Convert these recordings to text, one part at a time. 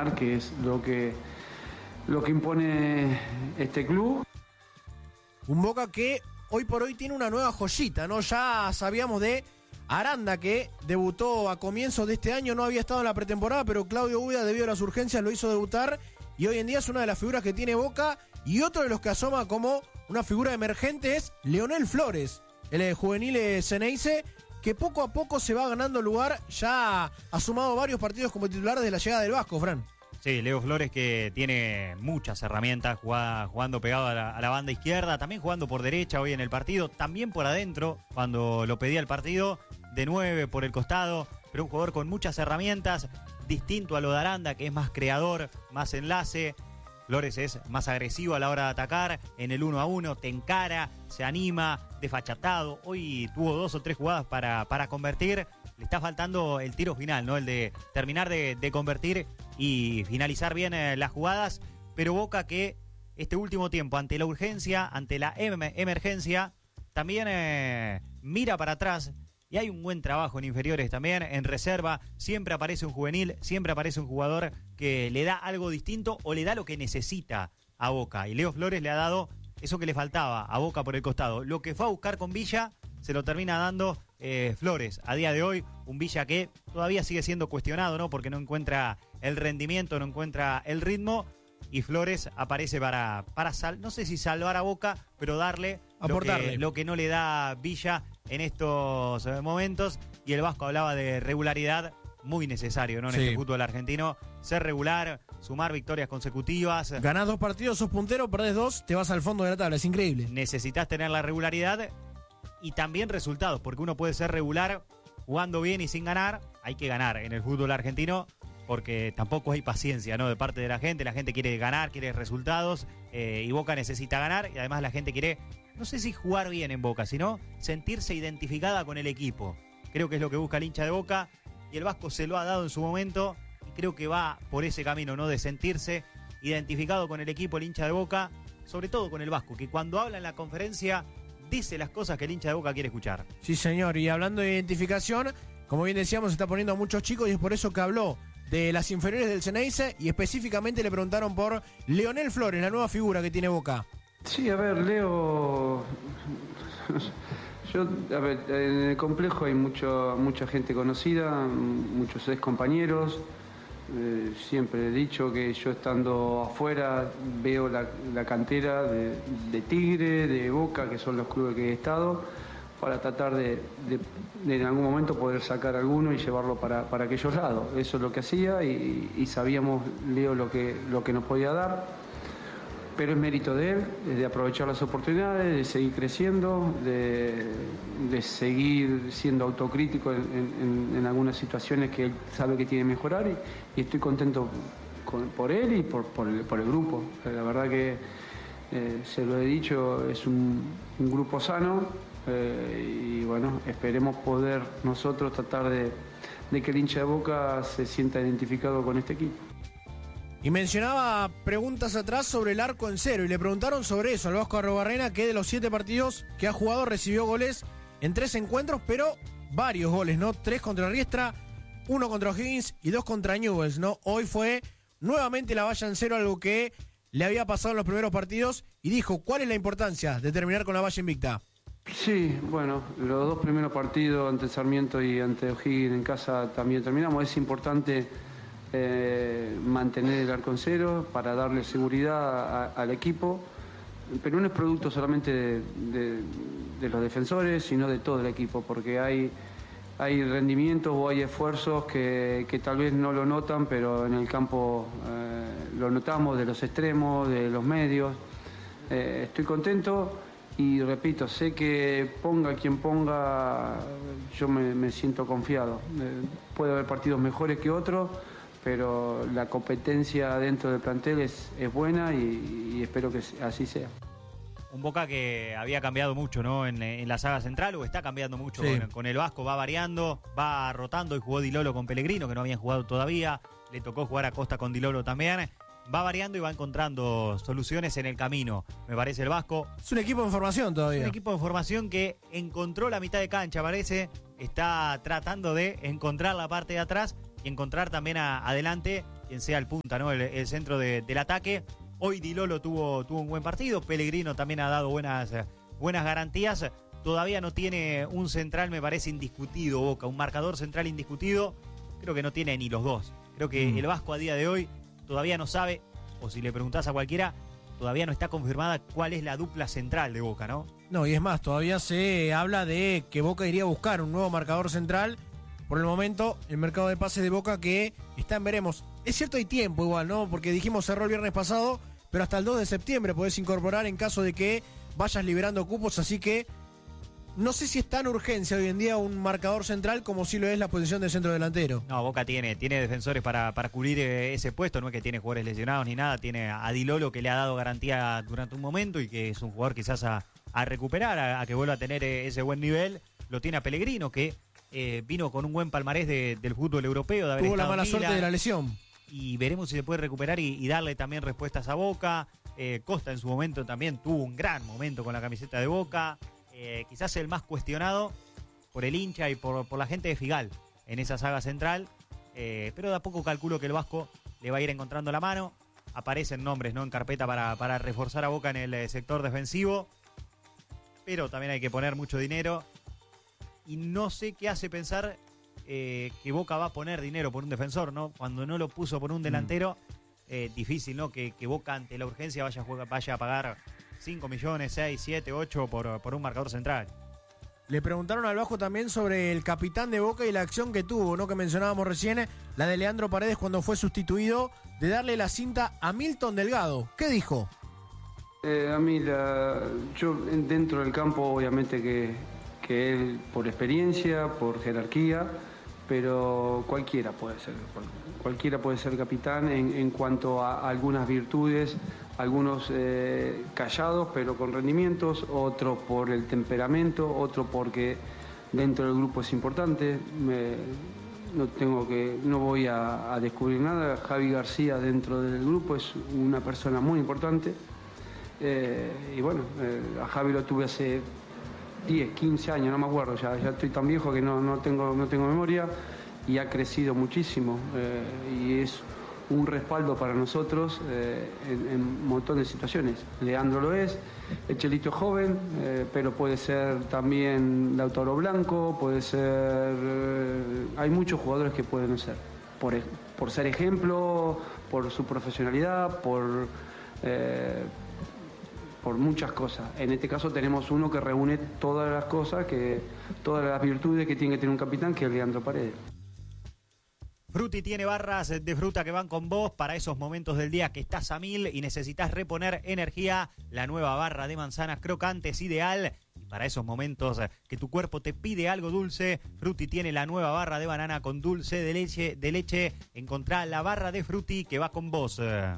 ganar, que es lo que impone este club. Un Boca que hoy por hoy tiene una nueva joyita, ¿no? Ya sabíamos de Aranda, que debutó a comienzos de este año, no había estado en la pretemporada, pero Claudio Úbeda, debido a las urgencias, lo hizo debutar y hoy en día es una de las figuras que tiene Boca. Y otro de los que asoma como una figura emergente es Leonel Flores, el juvenil Ceneice, que poco a poco se va ganando lugar. Ya ha sumado varios partidos como titular desde la llegada del Vasco, Fran. Sí, Leo Flores, que tiene muchas herramientas, jugando pegado a la banda izquierda, también jugando por derecha hoy en el partido, también por adentro cuando lo pedía el partido, de 9 por el costado, pero un jugador con muchas herramientas, distinto a lo de Aranda, que es más creador, más enlace. Flores es más agresivo a la hora de atacar, en el 1 a 1, te encara, se anima, desfachatado. Hoy tuvo 2 o 3 jugadas para convertir. Le está faltando el tiro final, ¿no? El de terminar de convertir y finalizar bien las jugadas. Pero Boca, que este último tiempo, ante la urgencia, ante la emergencia, también mira para atrás. Y hay un buen trabajo en inferiores también, en reserva. Siempre aparece un juvenil, siempre aparece un jugador que le da algo distinto o le da lo que necesita a Boca. Y Leo Flores le ha dado eso que le faltaba a Boca por el costado. Lo que fue a buscar con Villa, se lo termina dando Flores. A día de hoy, un Villa que todavía sigue siendo cuestionado, ¿no? Porque no encuentra el rendimiento, no encuentra el ritmo. Y Flores aparece para no sé si salvar a Boca, pero darle lo que no le da Villa en estos momentos. Y el Vasco hablaba de regularidad, muy necesario, ¿no? En este fútbol argentino, ser regular, sumar victorias consecutivas. Ganás 2 partidos, sos puntero, perdés 2, te vas al fondo de la tabla, es increíble. Necesitas tener la regularidad y también resultados, porque uno puede ser regular jugando bien y sin ganar. Hay que ganar en el fútbol argentino, porque tampoco hay paciencia, ¿no? De parte de la gente quiere ganar, quiere resultados, y Boca necesita ganar, y además la gente quiere, no sé si jugar bien en Boca, sino sentirse identificada con el equipo. Creo que es lo que busca el hincha de Boca, y el Vasco se lo ha dado en su momento, y creo que va por ese camino, ¿no? De sentirse identificado con el equipo, el hincha de Boca, sobre todo con el Vasco, que cuando habla en la conferencia dice las cosas que el hincha de Boca quiere escuchar. Sí, señor, y hablando de identificación, como bien decíamos, se está poniendo a muchos chicos, y es por eso que habló de las inferiores del Ceneice, y específicamente le preguntaron por Leonel Flores, la nueva figura que tiene Boca. Sí, a ver, Leo, en el complejo hay mucha gente conocida, muchos ex compañeros. Siempre he dicho que yo estando afuera veo la cantera de Tigre, de Boca, que son los clubes que he estado, para tratar de en algún momento poder sacar alguno y llevarlo para aquellos lados. Eso es lo que hacía, y sabíamos, Leo, lo que nos podía dar. Pero es mérito de él, de aprovechar las oportunidades, de seguir creciendo, de seguir siendo autocrítico en algunas situaciones que él sabe que tiene que mejorar, y estoy contento por él y por el grupo. La verdad que, se lo he dicho, es un grupo sano, y bueno, esperemos poder nosotros tratar de que el hincha de Boca se sienta identificado con este equipo. Y mencionaba preguntas atrás sobre el arco en cero, y le preguntaron sobre eso al Vasco Arrobarrena, que de los 7 partidos que ha jugado recibió goles en 3 encuentros, pero varios goles, ¿no? 3 contra Riestra, 1 contra O'Higgins y 2 contra Newell's, ¿no? Hoy fue nuevamente la valla en cero, algo que le había pasado en los primeros partidos, y dijo cuál es la importancia de terminar con la valla invicta. Sí, bueno, los 2 primeros partidos ante Sarmiento y ante O'Higgins en casa también terminamos. Es importante mantener el arco en cero para darle seguridad al equipo, pero no es producto solamente de los defensores, sino de todo el equipo, porque hay rendimientos o hay esfuerzos que tal vez no lo notan, pero en el campo lo notamos, de los extremos, de los medios. Estoy contento. Y repito, sé que ponga quien ponga, yo me siento confiado. Puede haber partidos mejores que otros, pero la competencia dentro del plantel es buena, y espero que así sea. Un Boca que había cambiado mucho, ¿no? En la saga central, o está cambiando mucho, sí. Con el Vasco, va variando, va rotando, y jugó Di Lolo con Pellegrino, que no habían jugado todavía, le tocó jugar a Costa con Di Lolo también. Va variando y va encontrando soluciones en el camino, me parece, el Vasco. Es un equipo en formación todavía. Es un equipo en formación que encontró la mitad de cancha, parece. Está tratando de encontrar la parte de atrás y encontrar también adelante. Y quien sea el punta, ¿no? El centro del ataque. Hoy Di Lolo tuvo un buen partido, Pellegrino también ha dado buenas garantías. Todavía no tiene un central, me parece, indiscutido Boca, un marcador central indiscutido. Creo que no tiene ni los dos. Creo que el Vasco a día de hoy todavía no sabe, o si le preguntás a cualquiera, todavía no está confirmada cuál es la dupla central de Boca, ¿no? No, y es más, todavía se habla de que Boca iría a buscar un nuevo marcador central. Por el momento, el mercado de pases de Boca que está en veremos. Es cierto, hay tiempo igual, ¿no? Porque dijimos cerró el viernes pasado, pero hasta el 2 de septiembre podés incorporar en caso de que vayas liberando cupos, así que no sé si es tan urgencia hoy en día un marcador central como si lo es la posición de centro delantero. No, Boca tiene defensores para cubrir ese puesto, no es que tiene jugadores lesionados ni nada, tiene a Di Lolo que le ha dado garantía durante un momento y que es un jugador quizás a recuperar, a que vuelva a tener ese buen nivel. Lo tiene a Pellegrino que vino con un buen palmarés del fútbol europeo. De haber Tuvo la estado mala en Milan, suerte de la lesión. y veremos si se puede recuperar y darle también respuestas a Boca. Costa en su momento también tuvo un gran momento con la camiseta de Boca. Quizás el más cuestionado por el hincha y por la gente de Figal en esa saga central, pero de a poco calculo que el Vasco le va a ir encontrando la mano. Aparecen nombres, ¿no?, en carpeta para reforzar a Boca en el sector defensivo, pero también hay que poner mucho dinero y no sé qué hace pensar que Boca va a poner dinero por un defensor, ¿no? Cuando no lo puso por un delantero, difícil, ¿no?, que Boca ante la urgencia vaya a pagar 5 millones, 6, 7, 8 por un marcador central. Le preguntaron al Vasco también sobre el capitán de Boca y la acción que tuvo, ¿no?, que mencionábamos recién, la de Leandro Paredes cuando fue sustituido, de darle la cinta a Milton Delgado. ¿Qué dijo? A mí, yo dentro del campo, obviamente que él, por experiencia, por jerarquía, pero cualquiera puede ser capitán en cuanto a algunas virtudes, algunos callados pero con rendimientos, otros por el temperamento, otro porque dentro del grupo es importante. No voy a descubrir nada. Javi García dentro del grupo es una persona muy importante. Y bueno, a Javi lo tuve hace 10, 15 años, no me acuerdo, ya estoy tan viejo que no tengo memoria, y ha crecido muchísimo, y es un respaldo para nosotros en un montón de situaciones. Leandro lo es, el Chelito es joven, pero puede ser también Lautaro Blanco, puede ser... hay muchos jugadores que pueden ser, por ser ejemplo, por su profesionalidad, por muchas cosas. En este caso tenemos uno que reúne todas las cosas, todas las virtudes que tiene que tener un capitán, que es Leandro Paredes. Frutti tiene barras de fruta que van con vos para esos momentos del día que estás a 1000 y necesitas reponer energía. La nueva barra de manzanas crocante es ideal. Y para esos momentos que tu cuerpo te pide algo dulce, Frutti tiene la nueva barra de banana con dulce de leche. Encontrá la barra de Frutti que va con vos.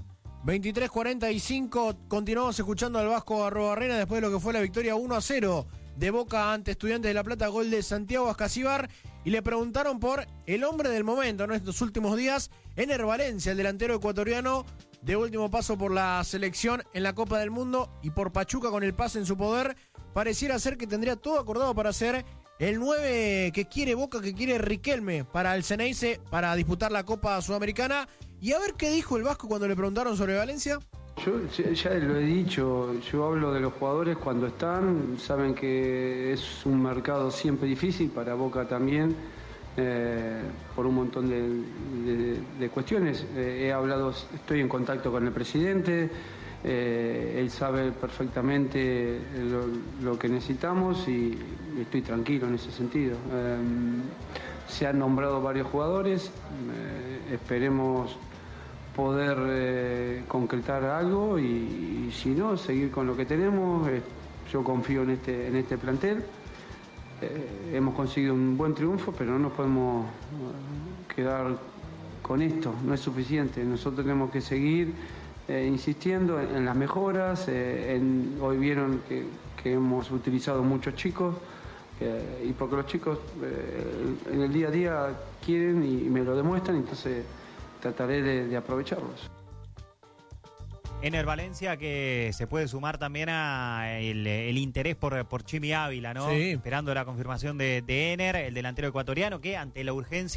23:45, continuamos escuchando al Vasco Arrobarrena después de lo que fue la victoria 1-0 de Boca ante Estudiantes de La Plata, gol de Santiago Ascasíbar, y le preguntaron por el hombre del momento en estos últimos días, Ener Valencia, el delantero ecuatoriano de último paso por la selección en la Copa del Mundo y por Pachuca con el pase en su poder. Pareciera ser que tendría todo acordado para ser el 9 que quiere Boca, que quiere Riquelme para el Ceneice, para disputar la Copa Sudamericana. Y a ver qué dijo el Vasco cuando le preguntaron sobre Valencia. Yo ya lo he dicho, yo hablo de los jugadores cuando están, saben que es un mercado siempre difícil, para Boca también, por un montón de cuestiones. Estoy en contacto con el presidente, él sabe perfectamente lo que necesitamos y estoy tranquilo en ese sentido. Se han nombrado varios jugadores, esperemos poder concretar algo y si no, seguir con lo que tenemos. Yo confío en este plantel. Hemos conseguido un buen triunfo, pero no nos podemos quedar con esto, no es suficiente. Nosotros tenemos que seguir insistiendo en las mejoras. Hoy vieron que hemos utilizado muchos chicos, y porque los chicos en el día a día quieren y me lo demuestran, entonces trataré de aprovecharlos. Ener Valencia, que se puede sumar también a el interés por Chimi Ávila, ¿no? Sí. Esperando la confirmación de Ener, el delantero ecuatoriano, que ante la urgencia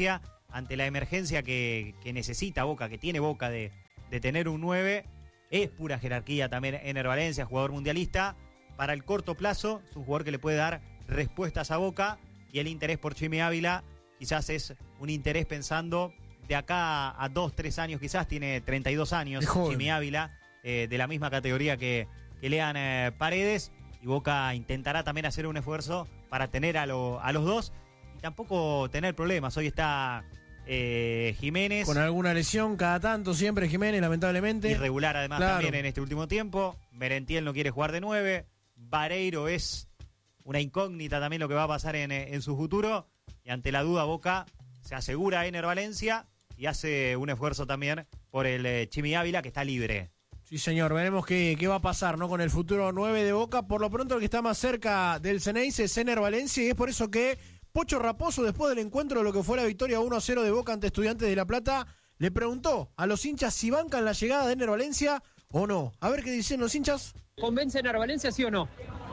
ante la emergencia que necesita Boca, que tiene Boca de tener un 9, es pura jerarquía también Ener Valencia, jugador mundialista. Para el corto plazo, es un jugador que le puede dar respuestas a Boca, y el interés por Chimi Ávila quizás es un interés pensando de acá a 2-3 años, quizás tiene 32 años Chimi Ávila, de la misma categoría que Lean Paredes, y Boca intentará también hacer un esfuerzo para tener a los dos y tampoco tener problemas. Hoy está Jiménez. Con alguna lesión cada tanto, siempre Jiménez, lamentablemente. Irregular además también en este último tiempo. Merentiel no quiere jugar de 9. Vareiro es una incógnita también lo que va a pasar en su futuro. Y ante la duda Boca se asegura a Ener Valencia y hace un esfuerzo también por el Chimi Ávila, que está libre. Sí, señor, veremos qué va a pasar, ¿no? Con el futuro 9 de Boca. Por lo pronto el que está más cerca del Ceneice es Ener Valencia, y es por eso que Pocho Raposo, después del encuentro de lo que fue la victoria 1-0 de Boca ante Estudiantes de La Plata, le preguntó a los hinchas si bancan la llegada de Ener Valencia o no. A ver qué dicen los hinchas. ¿Convence Ener Valencia, sí o no?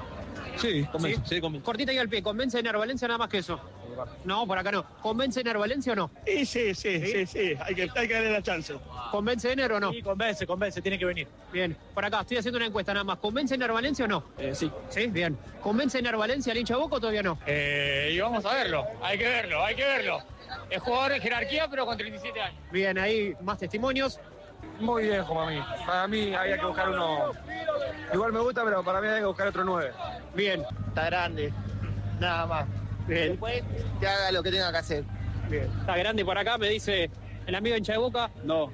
Sí, convence. ¿Sí? Convence. Cortita y al pie, ¿convence Ener Valencia, nada más que eso? No, por acá no. ¿Convence Ener Valencia o no? Sí. Hay que darle la chance. ¿Convence Ener o no? Sí, convence, tiene que venir. Bien, por acá estoy haciendo una encuesta nada más. ¿Convence Ener Valencia o no? Sí. Sí, bien. ¿Convence Ener Valencia al hincha Boca o todavía no? Y vamos a verlo. Hay que verlo. Es jugador de jerarquía, pero con 37 años. Bien, ahí más testimonios. Muy viejo para mí. Para mí había que buscar uno. Igual me gusta, pero para mí hay que buscar otro 9. Bien, Está grande, nada más. bien, Después que haga lo que tenga que hacer. bien. Está grande por acá, me dice el amigo hincha de Boca. No.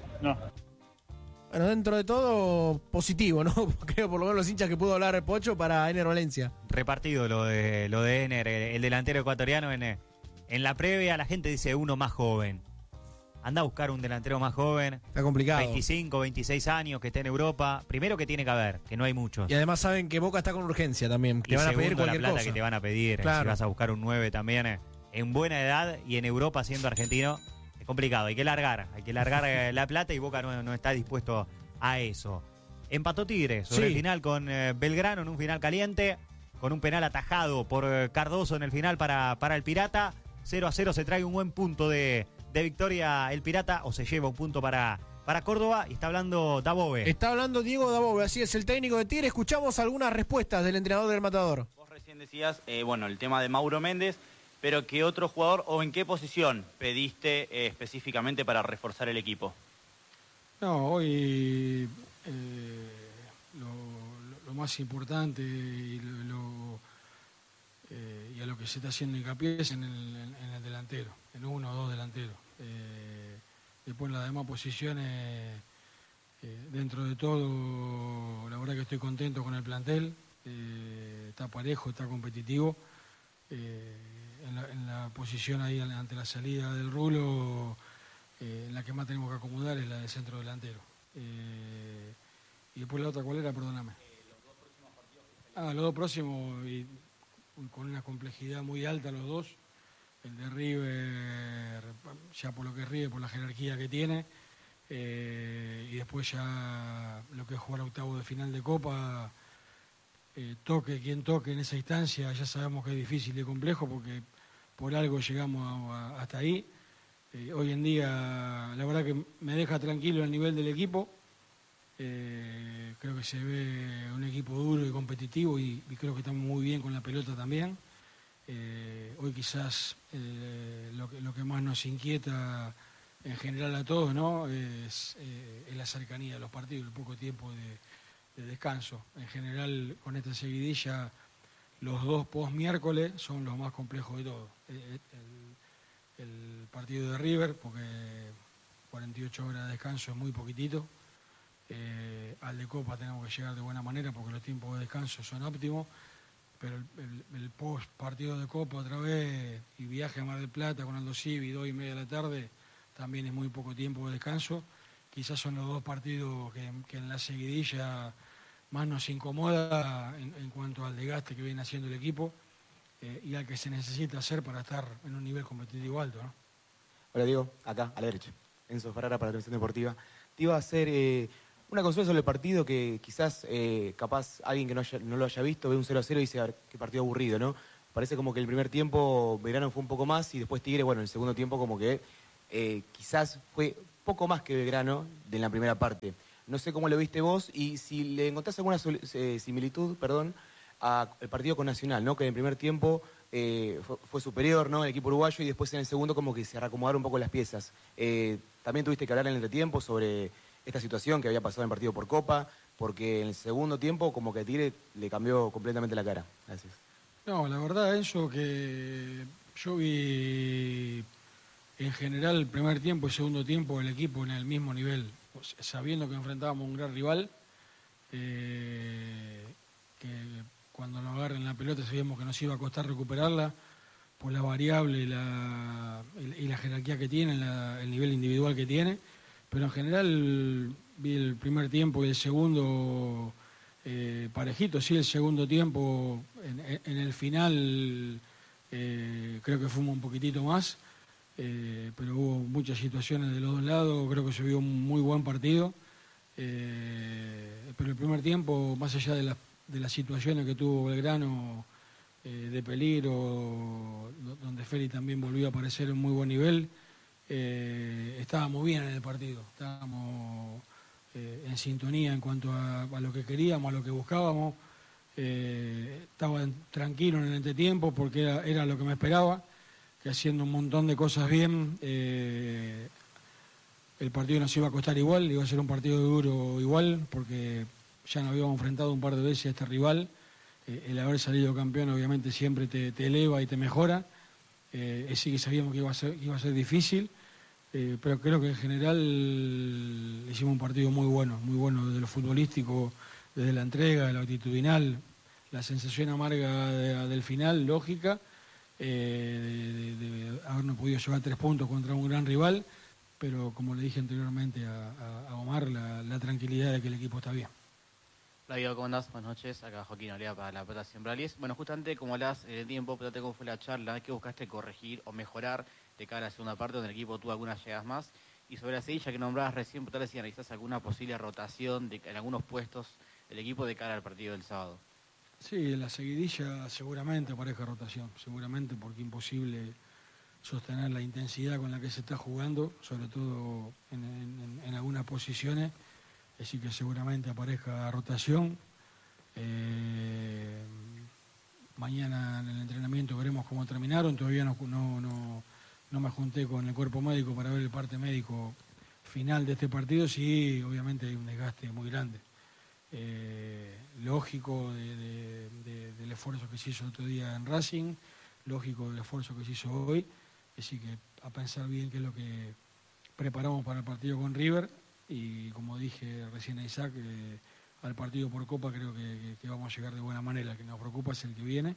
Bueno, dentro de todo, positivo, ¿no? Creo por lo menos los hinchas que pudo hablar Pocho para Ener Valencia. Repartido lo de Ener, el delantero ecuatoriano en la previa. La gente dice uno más joven. Anda a buscar un delantero más joven. Está complicado. 25, 26 años, que esté en Europa. Primero que tiene que haber, que no hay muchos. Y además saben que Boca está con urgencia también. Te Y van a pedir segundo, cualquier la plata cosa. que te van a pedir. Claro. Si vas a buscar un 9 también en buena edad y en Europa siendo argentino, es complicado. Hay que largar la plata, y Boca no está dispuesto a eso. Empató Tigre sobre el final con Belgrano en un final caliente, con un penal atajado por Cardoso en el final para el Pirata. 0-0, se trae un buen punto de victoria el Pirata, o se lleva un punto para Córdoba, y está hablando Dabove. Está hablando Diego Dabove, así es, el técnico de Tigre. Escuchamos algunas respuestas del entrenador del Matador. Vos recién decías, el tema de Mauro Méndez, pero ¿qué otro jugador o en qué posición pediste específicamente para reforzar el equipo? No, hoy lo más importante y a lo que se está haciendo hincapié es en el delantero, en uno o dos delanteros. Después en las demás posiciones, dentro de todo, la verdad que estoy contento con el plantel, está parejo, está competitivo. En la posición ahí ante la salida del Rulo, en la que más tenemos que acomodar es la del centro delantero. Y después la otra, ¿cuál era? Perdóname. Los dos próximos, y con una complejidad muy alta los dos. El de River, ya por lo que es River, por la jerarquía que tiene, y después ya lo que es jugar octavo de final de Copa, quien toque en esa instancia, ya sabemos que es difícil y complejo, porque por algo llegamos hasta ahí. Hoy en día, la verdad que me deja tranquilo el nivel del equipo. Creo que se ve un equipo duro y competitivo, y creo que estamos muy bien con la pelota también. Hoy quizás lo que más nos inquieta en general a todos, ¿no? es la cercanía de los partidos, el poco tiempo de descanso. En general, con esta seguidilla, los dos post-miércoles son los más complejos de todos. El partido de River, porque 48 horas de descanso es muy poquitito. Al de Copa tenemos que llegar de buena manera porque los tiempos de descanso son óptimos, pero el post partido de Copa otra vez y viaje a Mar del Plata con Aldo Civi, 2:30 de la tarde, también es muy poco tiempo de descanso. Quizás son los dos partidos que en la seguidilla más nos incomoda en cuanto al desgaste que viene haciendo el equipo, y al que se necesita hacer para estar en un nivel competitivo alto, ¿no? Hola Diego, acá a la derecha, Enzo Ferrara para la Televisión Deportiva. Te iba a hacer una consulta sobre el partido que quizás, capaz, alguien que no lo haya visto ve un 0-0 y dice, a ver, qué partido aburrido, ¿no? Parece como que el primer tiempo Belgrano fue un poco más y después Tigre, bueno, el segundo tiempo como que quizás fue poco más que Belgrano de la primera parte. No sé cómo lo viste vos y si le encontrás alguna similitud, al partido con Nacional, ¿no? Que en el primer tiempo fue superior, ¿no? El equipo uruguayo, y después en el segundo como que se reacomodaron un poco las piezas. También tuviste que hablar en el entretiempo sobre esta situación que había pasado en el partido por Copa, porque en el segundo tiempo como que Tigre le cambió completamente la cara. Gracias. No, la verdad, Enzo, que yo vi en general el primer tiempo y segundo tiempo el equipo en el mismo nivel, sabiendo que enfrentábamos a un gran rival, que cuando nos agarren la pelota sabíamos que nos iba a costar recuperarla por la variable y la jerarquía que tiene, el nivel individual que tiene, pero en general vi el primer tiempo y el segundo parejito. Sí, el segundo tiempo en el final creo que fuimos un poquitito más, pero hubo muchas situaciones de los dos lados. Creo que se vio un muy buen partido, pero el primer tiempo, más allá de las situaciones que tuvo Belgrano de peligro, donde Feli también volvió a aparecer en muy buen nivel, estábamos bien en el partido, estábamos en sintonía en cuanto a lo que queríamos, a lo que buscábamos. Estaba tranquilo en el entretiempo porque era lo que me esperaba, que haciendo un montón de cosas bien, el partido nos iba a costar igual, iba a ser un partido duro igual, porque ya nos habíamos enfrentado un par de veces a este rival. El haber salido campeón obviamente siempre te eleva y te mejora. Sí que sabíamos que iba a ser difícil, pero creo que en general hicimos un partido muy bueno desde lo futbolístico, desde la entrega, de lo actitudinal, la sensación amarga del final, lógica, de habernos podido llevar 3 puntos contra un gran rival, pero como le dije anteriormente a Omar, la tranquilidad de que el equipo está bien. Hola Diego, ¿cómo andás? Buenas noches, acá Joaquín Olea para La Pelota Sembralies. Bueno, justamente como hablas en el tiempo, pero cómo fue la charla, ¿qué buscaste corregir o mejorar de cara a la segunda parte, donde el equipo tuvo algunas llegadas más? Y sobre la seguilla que nombrabas recién, tal vez si analizás alguna posible rotación en algunos puestos del equipo de cara al partido del sábado. Sí, en la seguidilla seguramente aparezca rotación, seguramente, porque es imposible sostener la intensidad con la que se está jugando, sobre todo en algunas posiciones. Así que seguramente aparezca rotación. Mañana en el entrenamiento veremos cómo terminaron. Todavía no me junté con el cuerpo médico para ver el parte médico final de este partido. Sí, obviamente hay un desgaste muy grande. Lógico del esfuerzo que se hizo el otro día en Racing, lógico del esfuerzo que se hizo hoy. Así que a pensar bien qué es lo que preparamos para el partido con River. Y como dije recién a Isaac, al partido por Copa creo que vamos a llegar de buena manera. El que nos preocupa es el que viene.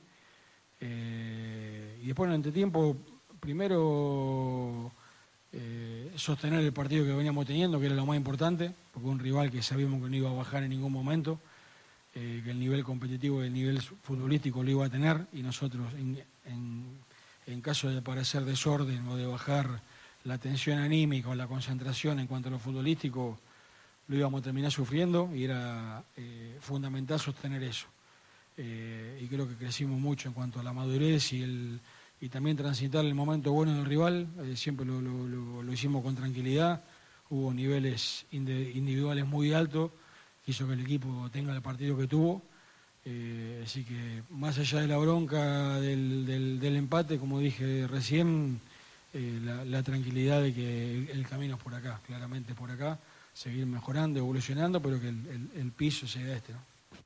Y después en el entretiempo, primero sostener el partido que veníamos teniendo, que era lo más importante, porque un rival que sabíamos que no iba a bajar en ningún momento, que el nivel competitivo y el nivel futbolístico lo iba a tener, y nosotros en caso de parecer desorden o de bajar la tensión anímica o la concentración en cuanto a lo futbolístico, lo íbamos a terminar sufriendo, y era fundamental sostener eso. Y creo que crecimos mucho en cuanto a la madurez y también transitar el momento bueno del rival. Siempre lo hicimos con tranquilidad. Hubo niveles individuales muy altos que hizo que el equipo tenga el partido que tuvo. Así que más allá de la bronca del empate, como dije recién, la tranquilidad de que el camino es por acá, claramente por acá, seguir mejorando, evolucionando, pero que el piso sea este, ¿no?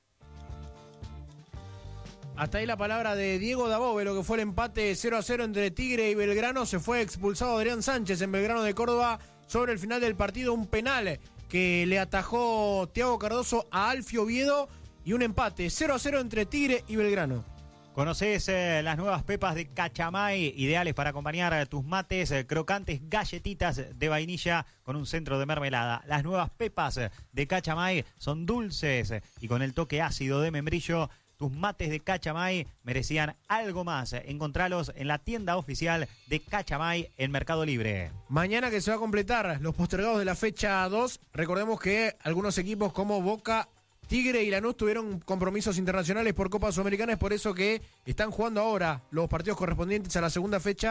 Hasta ahí la palabra de Diego Dabove, lo que fue el empate 0-0 entre Tigre y Belgrano. Se fue expulsado Adrián Sánchez en Belgrano de Córdoba sobre el final del partido, un penal que le atajó Thiago Cardoso a Alfio Oviedo, y un empate 0-0 entre Tigre y Belgrano. ¿Conocés las nuevas pepas de Cachamay, ideales para acompañar tus mates? Crocantes galletitas de vainilla con un centro de mermelada. Las nuevas pepas de Cachamay son dulces y con el toque ácido de membrillo. Tus mates de Cachamay merecían algo más. Encontralos en la tienda oficial de Cachamay en Mercado Libre. Mañana que se va a completar los postergados de la fecha 2. Recordemos que algunos equipos como Boca, Tigre y Lanús tuvieron compromisos internacionales por Copa Sudamericana. Es por eso que están jugando ahora los partidos correspondientes a la segunda fecha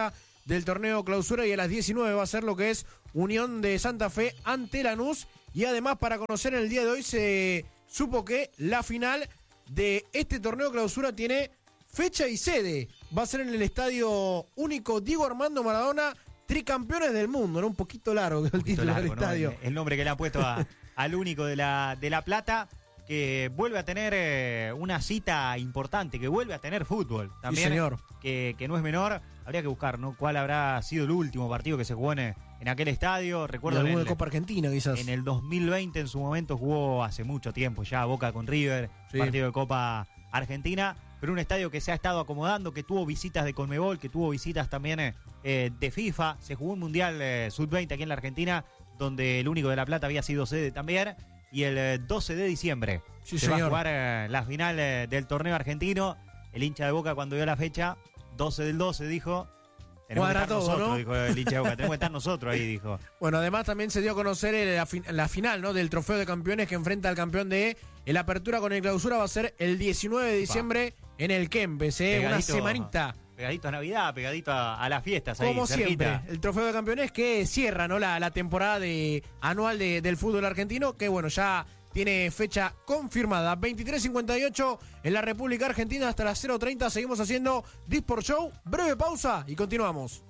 del torneo clausura, y a las 19 va a ser lo que es Unión de Santa Fe ante Lanús. Y además, para conocer el día de hoy, se supo que la final de este torneo clausura tiene fecha y sede. Va a ser en el Estadio Único Diego Armando Maradona, tricampeones del mundo, ¿no? Un poquito largo el título del estadio. El nombre que le han puesto al Único de La Plata, que vuelve a tener una cita importante, que vuelve a tener fútbol también. Sí, señor. Que no es menor. Habría que buscar, ¿no?, cuál habrá sido el último partido que se jugó en aquel estadio. Recuerdo de Copa Argentina, quizás. En el 2020, en su momento, jugó hace mucho tiempo ya Boca con River, sí, partido de Copa Argentina, pero un estadio que se ha estado acomodando, que tuvo visitas de Conmebol, que tuvo visitas también de FIFA. Se jugó un Mundial Sub-20 aquí en la Argentina, donde el Único de La Plata había sido sede también. Y el 12 de diciembre se va a jugar la final del torneo argentino. El hincha de Boca, cuando vio la fecha, 12 del 12, dijo: tenemos que estar nosotros, ¿no? Dijo el hincha de Boca, tenemos que estar nosotros ahí, dijo. Bueno, además también se dio a conocer la final, ¿no?, del Trofeo de Campeones, que enfrenta al campeón de la Apertura con el Clausura. Va a ser el 19 de diciembre en el Kempes, una semanita. Pegadito a Navidad, pegadito a las fiestas. Como ahí, siempre, el Trofeo de Campeones que cierra, ¿no?, la temporada anual del fútbol argentino, que bueno, ya tiene fecha confirmada. 23:58 en la República Argentina, hasta las 0:30 seguimos haciendo Disport Show. Breve pausa y continuamos.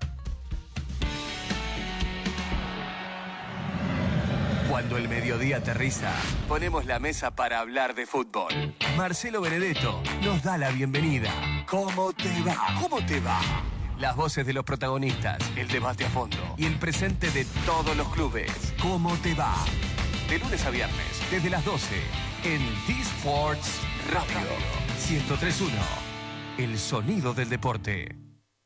Cuando el mediodía aterriza, ponemos la mesa para hablar de fútbol. Marcelo Benedetto nos da la bienvenida. ¿Cómo te va? ¿Cómo te va? Las voces de los protagonistas, el debate a fondo y el presente de todos los clubes. ¿Cómo te va? De lunes a viernes, desde las 12, en Disports Radio 103.1. El sonido del deporte.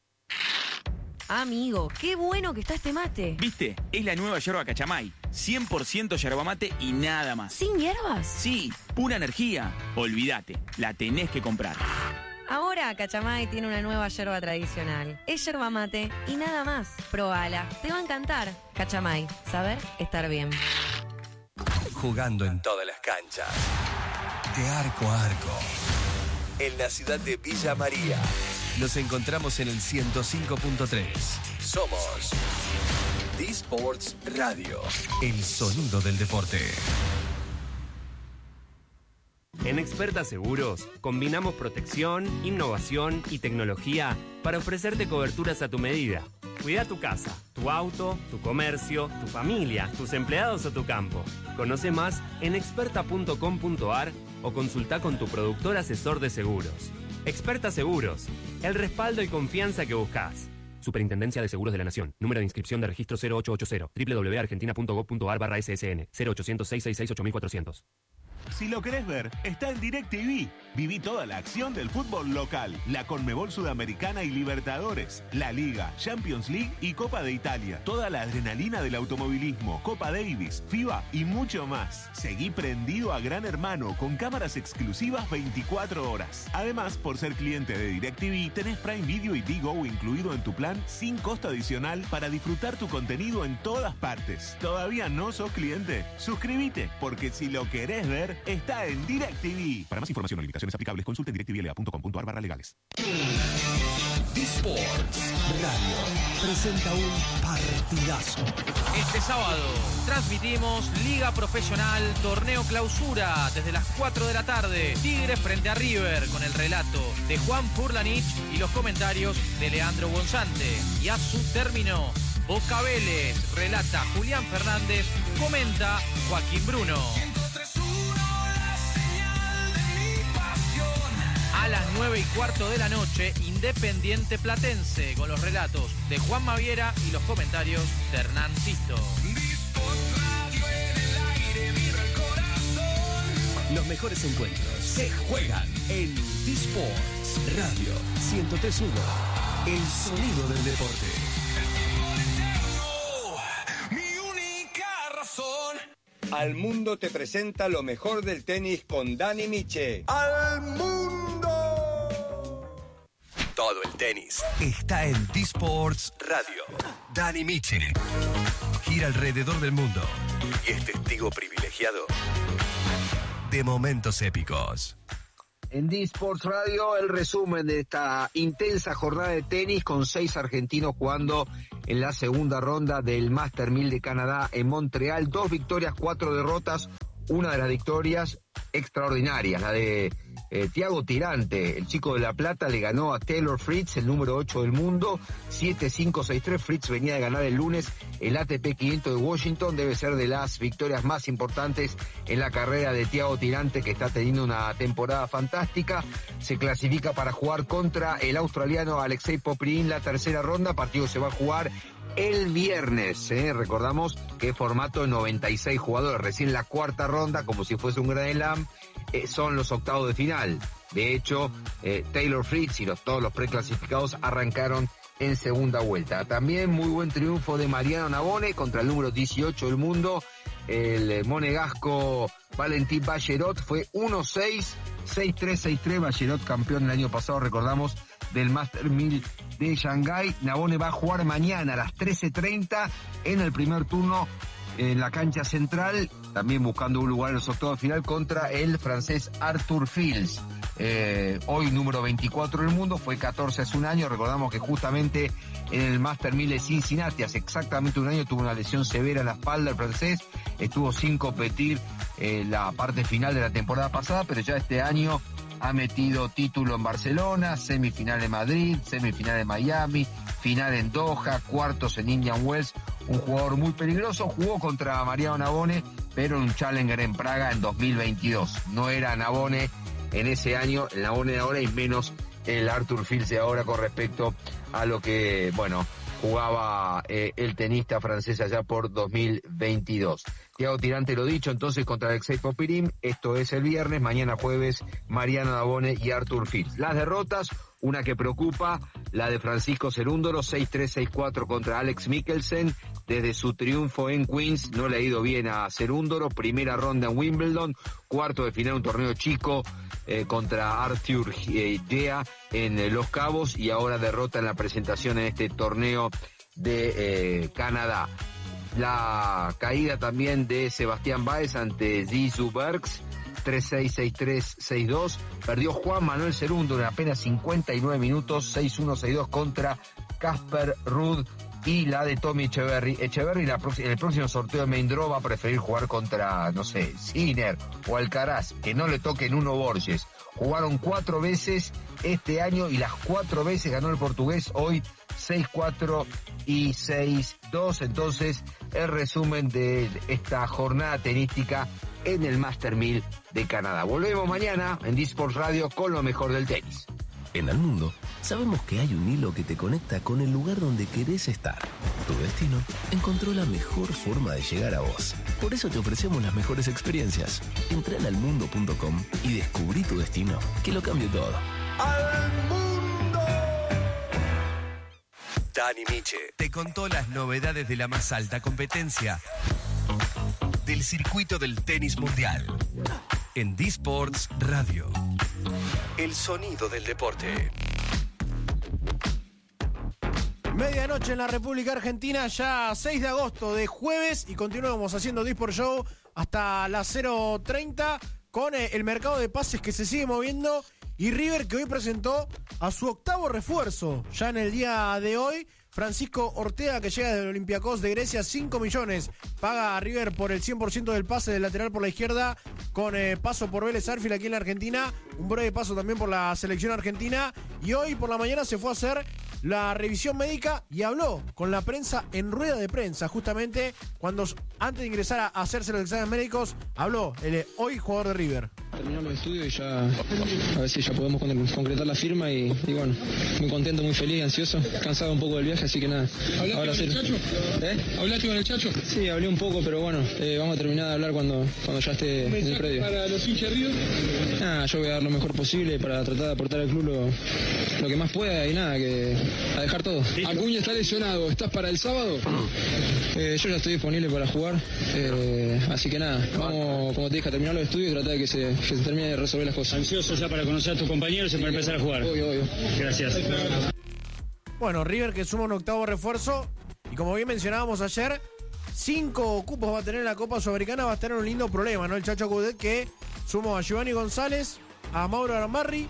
Amigo, qué bueno que está este mate. ¿Viste? Es la nueva yerba Cachamay. 100% yerba mate y nada más. ¿Sin hierbas? Sí, pura energía. Olvídate, la tenés que comprar. Ahora Cachamay tiene una nueva yerba tradicional. Es yerba mate y nada más. Probala, te va a encantar. Cachamay, saber estar bien. Jugando en todas las canchas, de arco a arco. En la ciudad de Villa María, nos encontramos en el 105.3. Somos Disports Radio, el sonido del deporte. En Experta Seguros, combinamos protección, innovación y tecnología para ofrecerte coberturas a tu medida. Cuida tu casa, tu auto, tu comercio, tu familia, tus empleados o tu campo. Conoce más en experta.com.ar o consulta con tu productor asesor de seguros. Experta Seguros, el respaldo y confianza que buscas. Superintendencia de Seguros de la Nación. Número de inscripción de registro 0880. www.argentina.gov.ar/ssn. 0800-666-8400. Si lo querés ver, está en DirecTV. Viví toda la acción del fútbol local, la Conmebol Sudamericana y Libertadores, la Liga, Champions League y Copa de Italia. Toda la adrenalina del automovilismo, Copa Davis, FIBA y mucho más. Seguí prendido a Gran Hermano con cámaras exclusivas 24 horas. Además, por ser cliente de DirecTV, tenés Prime Video y Digo incluido en tu plan sin costo adicional para disfrutar tu contenido en todas partes. ¿Todavía no sos cliente? Suscríbete, porque si lo querés ver, está en DirecTV. Para más información o limitaciones aplicables, consulte directvla.com.ar/legales. Disports Radio presenta un partidazo. Este sábado transmitimos Liga Profesional Torneo Clausura desde las 4 de la tarde. Tigres frente a River con el relato de Juan Furlanich y los comentarios de Leandro Bonzante. Y a su término, Boca Vélez, relata Julián Fernández, comenta Joaquín Bruno. A las 9:15 de la noche, Independiente Platense, con los relatos de Juan Maviera y los comentarios de Hernán Sisto. Los mejores encuentros se juegan en Disports Radio 103.1. El sonido del deporte. Al Mundo te presenta lo mejor del tenis con Dani Miche. ¡Al Mundo! Todo el tenis está en Disports Radio. Dani Miche gira alrededor del mundo y es testigo privilegiado de momentos épicos. En D-Sports Radio, el resumen de esta intensa jornada de tenis con 6 argentinos jugando en la segunda ronda del Master 1000 de Canadá en Montreal. 2 victorias, 4 derrotas. Una de las victorias extraordinarias, la de Thiago Tirante, el chico de La Plata, le ganó a Taylor Fritz, el número 8 del mundo, 7-5, 6-3. Fritz venía de ganar el lunes el ATP 500 de Washington, debe ser de las victorias más importantes en la carrera de Thiago Tirante, que está teniendo una temporada fantástica. Se clasifica para jugar contra el australiano Alexei Popyrin la tercera ronda, partido se va a jugar el viernes, recordamos que formato de 96 jugadores, recién la cuarta ronda, como si fuese un Grand Slam, son los octavos de final. De hecho, Taylor Fritz y todos los preclasificados arrancaron en segunda vuelta. También muy buen triunfo de Mariano Navone contra el número 18 del mundo. El monegasco Valentín Bajerot fue 1-6, 6-3, 6-3. Bajerot campeón el año pasado, recordamos, del Master 1000 de Shanghái. Navone va a jugar mañana a las 13:30 en el primer turno en la cancha central, también buscando un lugar en los octavos de final contra el francés Arthur Fils. Hoy número 24 del mundo, fue 14 hace un año. Recordamos que justamente en el Master 1000 de Cincinnati, hace exactamente un año, tuvo una lesión severa en la espalda el francés, estuvo sin competir la parte final de la temporada pasada, pero ya este año ha metido título en Barcelona, semifinal en Madrid, semifinal en Miami, final en Doha, cuartos en Indian Wells. Un jugador muy peligroso, jugó contra Mariano Navone, pero en un Challenger en Praga en 2022. No era Navone en ese año, el Navone de ahora y menos el Arthur Fils de ahora con respecto a lo que, jugaba el tenista francés allá por 2022. Thiago Tirante, lo dicho, entonces contra Alexei Popyrin, esto es el viernes, mañana jueves, Mariano Navone y Arthur Fils. Las derrotas, una que preocupa, la de Francisco Cerúndolo, 6-3, 6-4 contra Alex Mikkelsen. Desde su triunfo en Queens no le ha ido bien a Cerúndolo, primera ronda en Wimbledon, cuarto de final un torneo chico contra Arthur Gea en Los Cabos, y ahora derrota en la presentación en este torneo de Canadá. La caída también de Sebastián Báez ante Zizou Bergs, 3-6, 6-3, 6-2. Perdió Juan Manuel Cerúndolo en apenas 59 minutos, 6-1, 6-2 contra Casper Ruud. Y la de Tommy Echeverry. Echeverry en el próximo sorteo de Main Draw va a preferir jugar contra, Sinner o Alcaraz, que no le toquen Uno Borges. Jugaron 4 veces este año y las 4 veces ganó el portugués, hoy 6-4 y 6-2. Entonces, el resumen de esta jornada tenística en el Master 1000 de Canadá. Volvemos mañana en D-Sports Radio con lo mejor del tenis. En Al Mundo, sabemos que hay un hilo que te conecta con el lugar donde querés estar. Tu destino encontró la mejor forma de llegar a vos. Por eso te ofrecemos las mejores experiencias. Entra en almundo.com y descubrí tu destino, que lo cambie todo. ¡Al Mundo! Dani Miche te contó las novedades de la más alta competencia del circuito del tenis mundial. En D-Sports Radio. El sonido del deporte. Medianoche en la República Argentina, ya 6 de agosto de jueves, y continuamos haciendo D-Sport Show hasta las 0:30 con el mercado de pases que se sigue moviendo, y River, que hoy presentó a su octavo refuerzo ya en el día de hoy. Francisco Ortega, que llega del Olympiacos de Grecia, 5 millones paga a River por el 100% del pase del lateral por la izquierda, con paso por Vélez Sarsfield aquí en la Argentina, un breve paso también por la selección argentina, y hoy por la mañana se fue a hacer la revisión médica y habló con la prensa en rueda de prensa, justamente cuando antes de ingresar a hacerse los exámenes médicos, habló el hoy jugador de River. Terminamos el estudio y ya a ver si ya podemos concretar la firma y bueno, muy contento, muy feliz, ansioso, cansado un poco del viaje, así que nada. ¿Hablaste con el Chacho? ¿Hablaste con el Chacho? Sí, hablé un poco, pero bueno, vamos a terminar de hablar cuando ya esté en el predio. ¿Para los hinchas de River? Nada, yo voy a dar lo mejor posible para tratar de aportar al club lo que más pueda y nada, que a dejar todo. Acuña está lesionado, ¿estás para el sábado? Yo ya estoy disponible para jugar, así que nada, vamos, como te dije, a terminar los estudios y tratar de que se termine de resolver las cosas. Ansioso ya para conocer a tus compañeros y para empezar a jugar. Obvio. Gracias. Bueno, River, que suma un octavo refuerzo, y como bien mencionábamos ayer, 5 cupos va a tener en la Copa Sudamericana, va a estar en un lindo problema, ¿no? El Chacho Coudet, que sumó a Giovanni González, a Mauro Arambarri,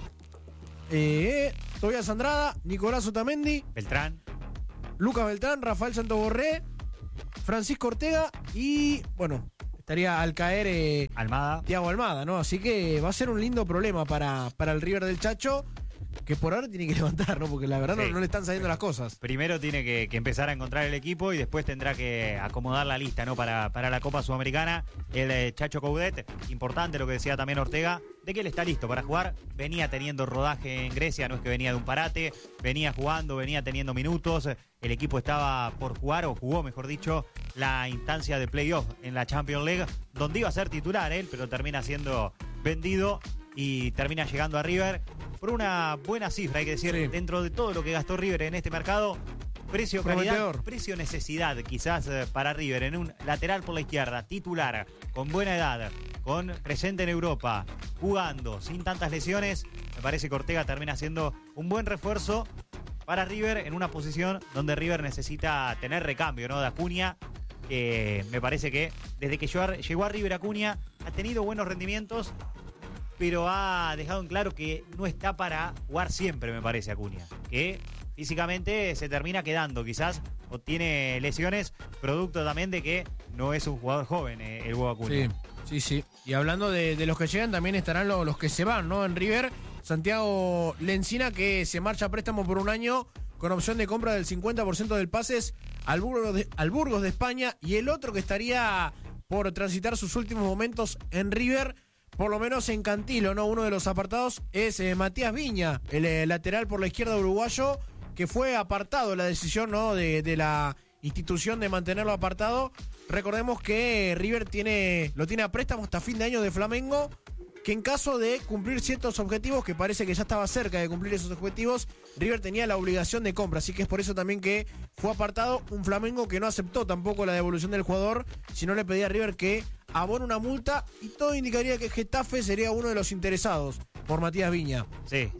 Tobias Andrada, Nicolás Otamendi, Beltrán, Lucas Beltrán, Rafael Santoborré, Francisco Ortega y, bueno, estaría al caer Almada. Thiago Almada, ¿no? Así que va a ser un lindo problema para el River del Chacho, que por ahora tiene que levantar, ¿no? Porque la verdad no le están saliendo las cosas. Primero tiene que empezar a encontrar el equipo y después tendrá que acomodar la lista, ¿no? Para la Copa Sudamericana. El Chacho Coudet, importante lo que decía también Ortega, de que él está listo para jugar. Venía teniendo rodaje en Grecia, no es que venía de un parate, venía jugando, venía teniendo minutos. El equipo estaba por jugar, o jugó, mejor dicho, la instancia de playoff en la Champions League, donde iba a ser titular él, pero termina siendo vendido y termina llegando a River por una buena cifra, hay que decir, dentro de todo lo que gastó River en este mercado. Precio calidad, precio necesidad quizás para River en un lateral por la izquierda, titular, con buena edad, con presente en Europa, jugando sin tantas lesiones. Me parece que Ortega termina siendo un buen refuerzo para River en una posición donde River necesita tener recambio, ¿no? De Acuña, que me parece que desde que llegó a River Acuña ha tenido buenos rendimientos, pero ha dejado en claro que no está para jugar siempre, me parece, Acuña. Que físicamente se termina quedando, quizás, o tiene lesiones, producto también de que no es un jugador joven, el huevo Acuña. Sí. Y hablando de los que llegan, también estarán los que se van, ¿no? En River, Santiago Lencina, que se marcha a préstamo por un año con opción de compra del 50% del pases al Burgos de España, y el otro que estaría por transitar sus últimos momentos en River, por lo menos en Cantilo, ¿no? Uno de los apartados es Matías Viña, el lateral por la izquierda uruguayo, que fue apartado la decisión, ¿no? de la institución de mantenerlo apartado. Recordemos que River lo tiene a préstamo hasta fin de año de Flamengo, que en caso de cumplir ciertos objetivos, que parece que ya estaba cerca de cumplir esos objetivos, River tenía la obligación de compra, así que es por eso también que fue apartado. Un Flamengo que no aceptó tampoco la devolución del jugador, sino le pedía a River que abone una multa, y todo indicaría que Getafe sería uno de los interesados por Matías Viña. Sí,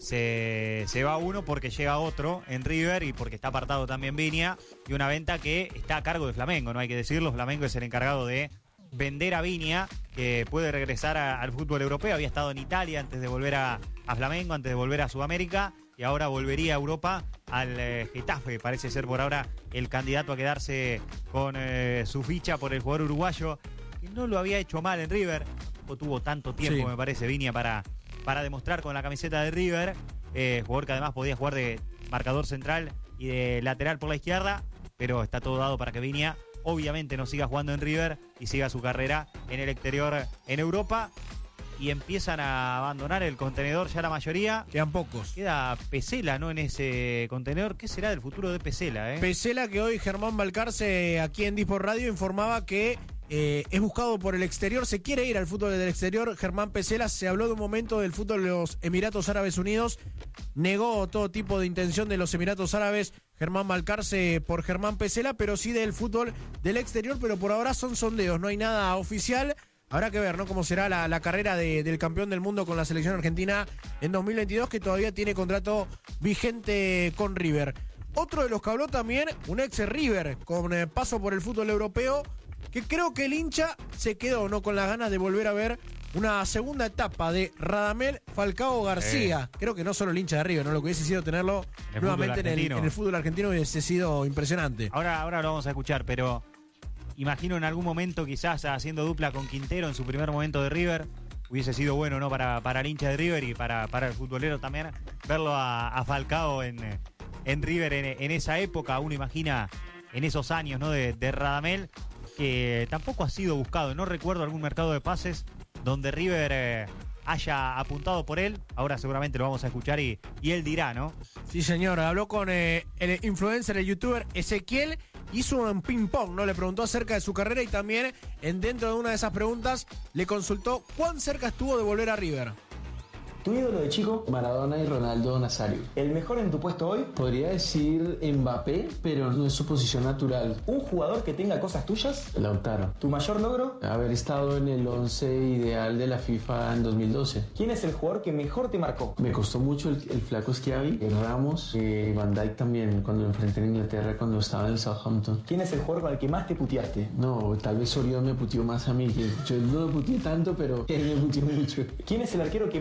se va uno porque llega otro en River y porque está apartado también Viña, y una venta que está a cargo de Flamengo, no hay que decirlo. Flamengo es el encargado de vender a Viña, que puede regresar al fútbol europeo. Había estado en Italia antes de volver a Flamengo, antes de volver a Sudamérica, y ahora volvería a Europa al Getafe. Parece ser por ahora el candidato a quedarse con su ficha por el jugador uruguayo, que no lo había hecho mal en River. No tuvo tanto tiempo, me parece, Viña para demostrar con la camiseta de River. Jugador que además podía jugar de marcador central y de lateral por la izquierda, pero está todo dado para que Viña obviamente no siga jugando en River y siga su carrera en el exterior en Europa. Y empiezan a abandonar el contenedor ya la mayoría. Quedan pocos. Queda Pesela, ¿no? En ese contenedor. ¿Qué será del futuro de Pesela, Pesela, que hoy Germán Balcarce aquí en Disport Radio informaba que es buscado por el exterior, se quiere ir al fútbol del exterior. Germán Pesela, se habló de un momento del fútbol de los Emiratos Árabes Unidos, negó todo tipo de intención de los Emiratos Árabes Germán Balcarce por Germán Pesela, pero sí del fútbol del exterior, pero por ahora son sondeos, no hay nada oficial. Habrá que ver, ¿no?, cómo será la carrera del campeón del mundo con la selección argentina en 2022, que todavía tiene contrato vigente con River. Otro de los que habló también, un ex River con paso por el fútbol europeo, que creo que el hincha se quedó, ¿no?, con las ganas de volver a ver una segunda etapa de Radamel Falcao García. Creo que no solo el hincha de River, ¿no? Lo que hubiese sido tenerlo nuevamente en el fútbol argentino hubiese sido impresionante. Ahora lo vamos a escuchar, pero imagino en algún momento quizás haciendo dupla con Quintero en su primer momento de River. Hubiese sido bueno, ¿no?, para el hincha de River y para el futbolero también, verlo a Falcao en River en esa época. Uno imagina en esos años, ¿no?, de Radamel, que tampoco ha sido buscado. No recuerdo algún mercado de pases donde River haya apuntado por él. Ahora seguramente lo vamos a escuchar y él dirá, ¿no? Sí, señor. Habló con el influencer, el youtuber Ezequiel. Hizo un ping-pong, ¿no? Le preguntó acerca de su carrera y también, dentro de una de esas preguntas, le consultó cuán cerca estuvo de volver a River. ¿Tu ídolo de chico? Maradona y Ronaldo Nazario. ¿El mejor en tu puesto hoy? Podría decir Mbappé, pero no es su posición natural. ¿Un jugador que tenga cosas tuyas? Lautaro. ¿Tu mayor logro? Haber estado en el 11 ideal de la FIFA en 2012. ¿Quién es el jugador que mejor te marcó? Me costó mucho el flaco Schiavi, Ramos, Van Dijk también, cuando lo enfrenté en Inglaterra, cuando estaba en el Southampton. ¿Quién es el jugador con el que más te puteaste? No, tal vez Orión me puteó más a mí. Yo no lo puteé tanto, pero él me puteó mucho. ¿Quién es el arquero que más te costó?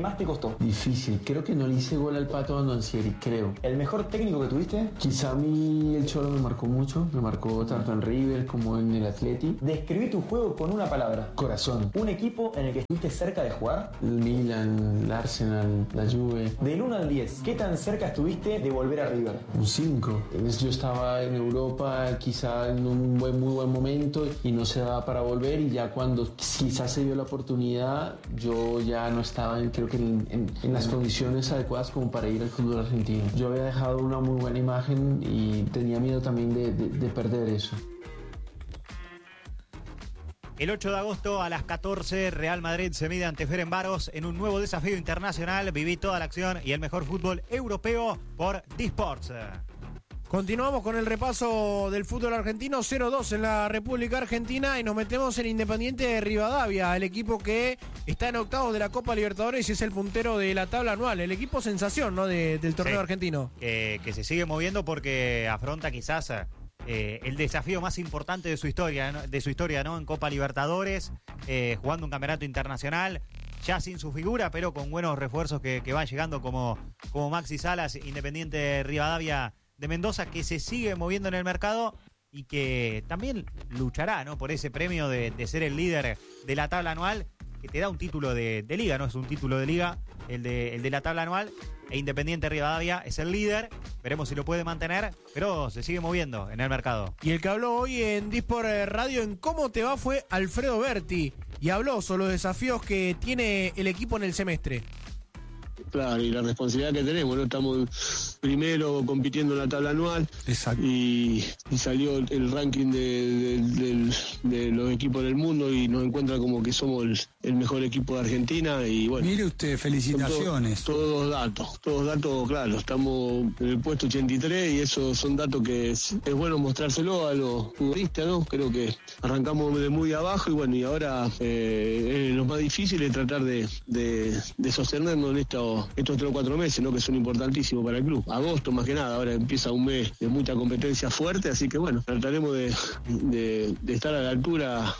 Pato? Difícil. Creo que no le hice gol al Pato Andoncieri, creo. ¿El mejor técnico que tuviste? Quizá a mí el Cholo me marcó mucho. Me marcó tanto en River como en el Atleti. Describí tu juego con una palabra. Corazón. ¿Un equipo en el que estuviste cerca de jugar? El Milan, el Arsenal, la Juve. Del 1 al 10, ¿qué tan cerca estuviste de volver a River? Un 5. Yo estaba en Europa quizá en un muy buen momento y no se daba para volver, y ya cuando quizás se dio la oportunidad yo ya no estaba creo que en las condiciones adecuadas como para ir al fútbol argentino. Yo había dejado una muy buena imagen y tenía miedo también de perder eso. El 8 de agosto a las 14, Real Madrid se mide ante Ferencváros en un nuevo desafío internacional. Viví toda la acción y el mejor fútbol europeo por D-Sports. Continuamos con el repaso del fútbol argentino. 0-2 en la República Argentina y nos metemos en Independiente de Rivadavia, el equipo que está en octavos de la Copa Libertadores y es el puntero de la tabla anual. El equipo sensación, ¿no?, del torneo argentino. Que se sigue moviendo porque afronta quizás el desafío más importante de su historia, ¿no? En Copa Libertadores, jugando un campeonato internacional, ya sin su figura, pero con buenos refuerzos que van llegando como Maxi Salas. Independiente de Rivadavia de Mendoza, que se sigue moviendo en el mercado y que también luchará, ¿no?, por ese premio de ser el líder de la tabla anual, que te da un título de liga, ¿no? Es un título de liga, el de la tabla anual, e Independiente Rivadavia es el líder. Veremos si lo puede mantener, pero se sigue moviendo en el mercado. Y el que habló hoy en Dispor Radio en Cómo Te Va fue Alfredo Berti, y habló sobre los desafíos que tiene el equipo en el semestre. Claro, y la responsabilidad que tenemos, ¿no? Estamos primero compitiendo en la tabla anual. Exacto. Y salió el ranking de los equipos del mundo y nos encuentra como que somos el mejor equipo de Argentina. Y bueno, mire usted, felicitaciones. Todos datos, claro. Estamos en el puesto 83 y esos son datos que es bueno mostrárselo a los futbolistas, ¿no? Creo que arrancamos de muy abajo y bueno, y ahora lo más difícil es tratar de sostenernos en estos 3 o 4 meses, ¿no?, que son importantísimos para el club. Agosto más que nada, ahora empieza un mes de mucha competencia fuerte, así que bueno, trataremos de estar a la altura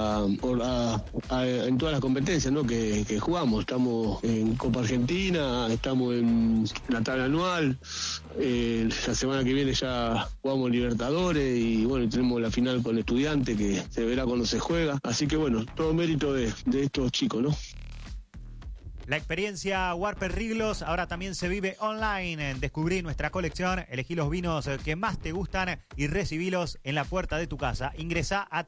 en todas las competencias, ¿no?, que jugamos. Estamos en Copa Argentina, estamos en la tabla anual, la semana que viene ya jugamos Libertadores y bueno, tenemos la final con Estudiantes que se verá cuando se juega, así que bueno, todo mérito de estos chicos, ¿no? La experiencia Warper Riglos ahora también se vive online. Descubrí nuestra colección, elegí los vinos que más te gustan y recibilos en la puerta de tu casa. Ingresá a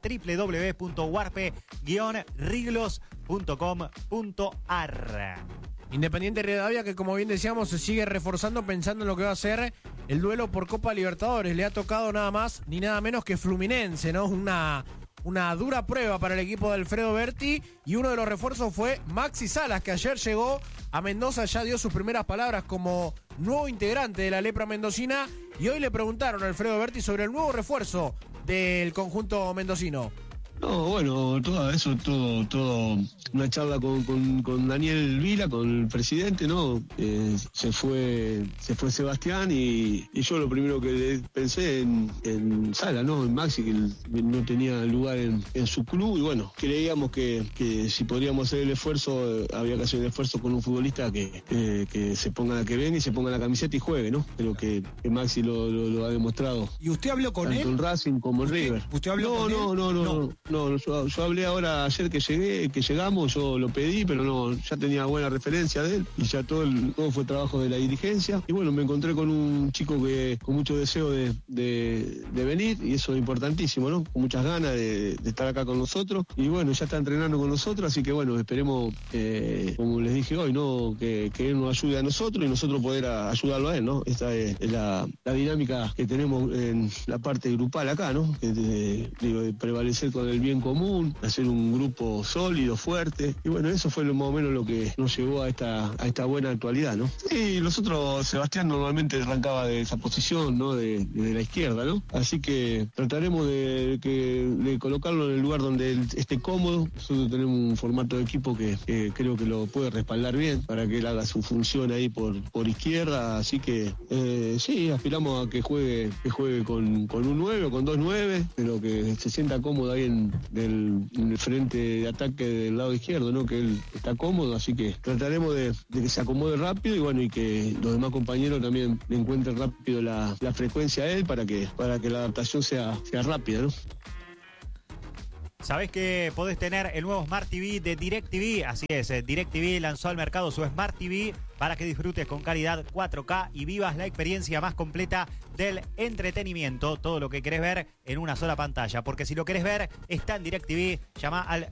www.warpe-riglos.com.ar. Independiente Rivadavia, que como bien decíamos se sigue reforzando pensando en lo que va a ser el duelo por Copa Libertadores. Le ha tocado nada más ni nada menos que Fluminense, ¿no? Una dura prueba para el equipo de Alfredo Berti, y uno de los refuerzos fue Maxi Salas, que ayer llegó a Mendoza, ya dio sus primeras palabras como nuevo integrante de la lepra mendocina, y hoy le preguntaron a Alfredo Berti sobre el nuevo refuerzo del conjunto mendocino. No, bueno, todo una charla con Daniel Vila, con el presidente, ¿no? Se fue Sebastián y yo lo primero que pensé en Sala, ¿no? En Maxi, que no tenía lugar en su club, y bueno, creíamos que si podríamos hacer el esfuerzo, había que hacer el esfuerzo con un futbolista que se ponga la que viene y se ponga la camiseta y juegue, ¿no? Creo que Maxi lo ha demostrado. ¿Y usted habló con él? Tanto en Racing como en River. ¿Usted habló con él? No, yo hablé ahora ayer que llegamos, yo lo pedí, pero no, ya tenía buena referencia de él y ya todo fue trabajo de la dirigencia. Y bueno, me encontré con un chico que con mucho deseo de venir, y eso es importantísimo, ¿no? Con muchas ganas de estar acá con nosotros. Y bueno, ya está entrenando con nosotros, así que bueno, esperemos, como les dije hoy, ¿no? Que él nos ayude a nosotros y nosotros poder ayudarlo a él, ¿no? Esta es la dinámica que tenemos en la parte grupal acá, ¿no? De prevalecer con el bien común, hacer un grupo sólido, fuerte, y bueno, eso fue más o menos lo que nos llevó a esta buena actualidad, ¿no? Y nosotros, Sebastián normalmente arrancaba de esa posición, ¿no? De la izquierda, ¿no? Así que trataremos de colocarlo en el lugar donde él esté cómodo. Nosotros tenemos un formato de equipo que creo que lo puede respaldar bien para que él haga su función ahí por izquierda, así que sí, aspiramos a que juegue con un 9 o con 2 9, pero que se sienta cómodo ahí en del frente de ataque del lado izquierdo, ¿no? Que él está cómodo, así que trataremos de que se acomode rápido y bueno, y que los demás compañeros también le encuentren rápido la frecuencia a él para que la adaptación sea rápida, ¿no? ¿Sabés que podés tener el nuevo Smart TV de DirecTV? Así es, DirecTV lanzó al mercado su Smart TV para que disfrutes con calidad 4K y vivas la experiencia más completa del entretenimiento. Todo lo que querés ver en una sola pantalla. Porque si lo querés ver, está en DirecTV. Llama al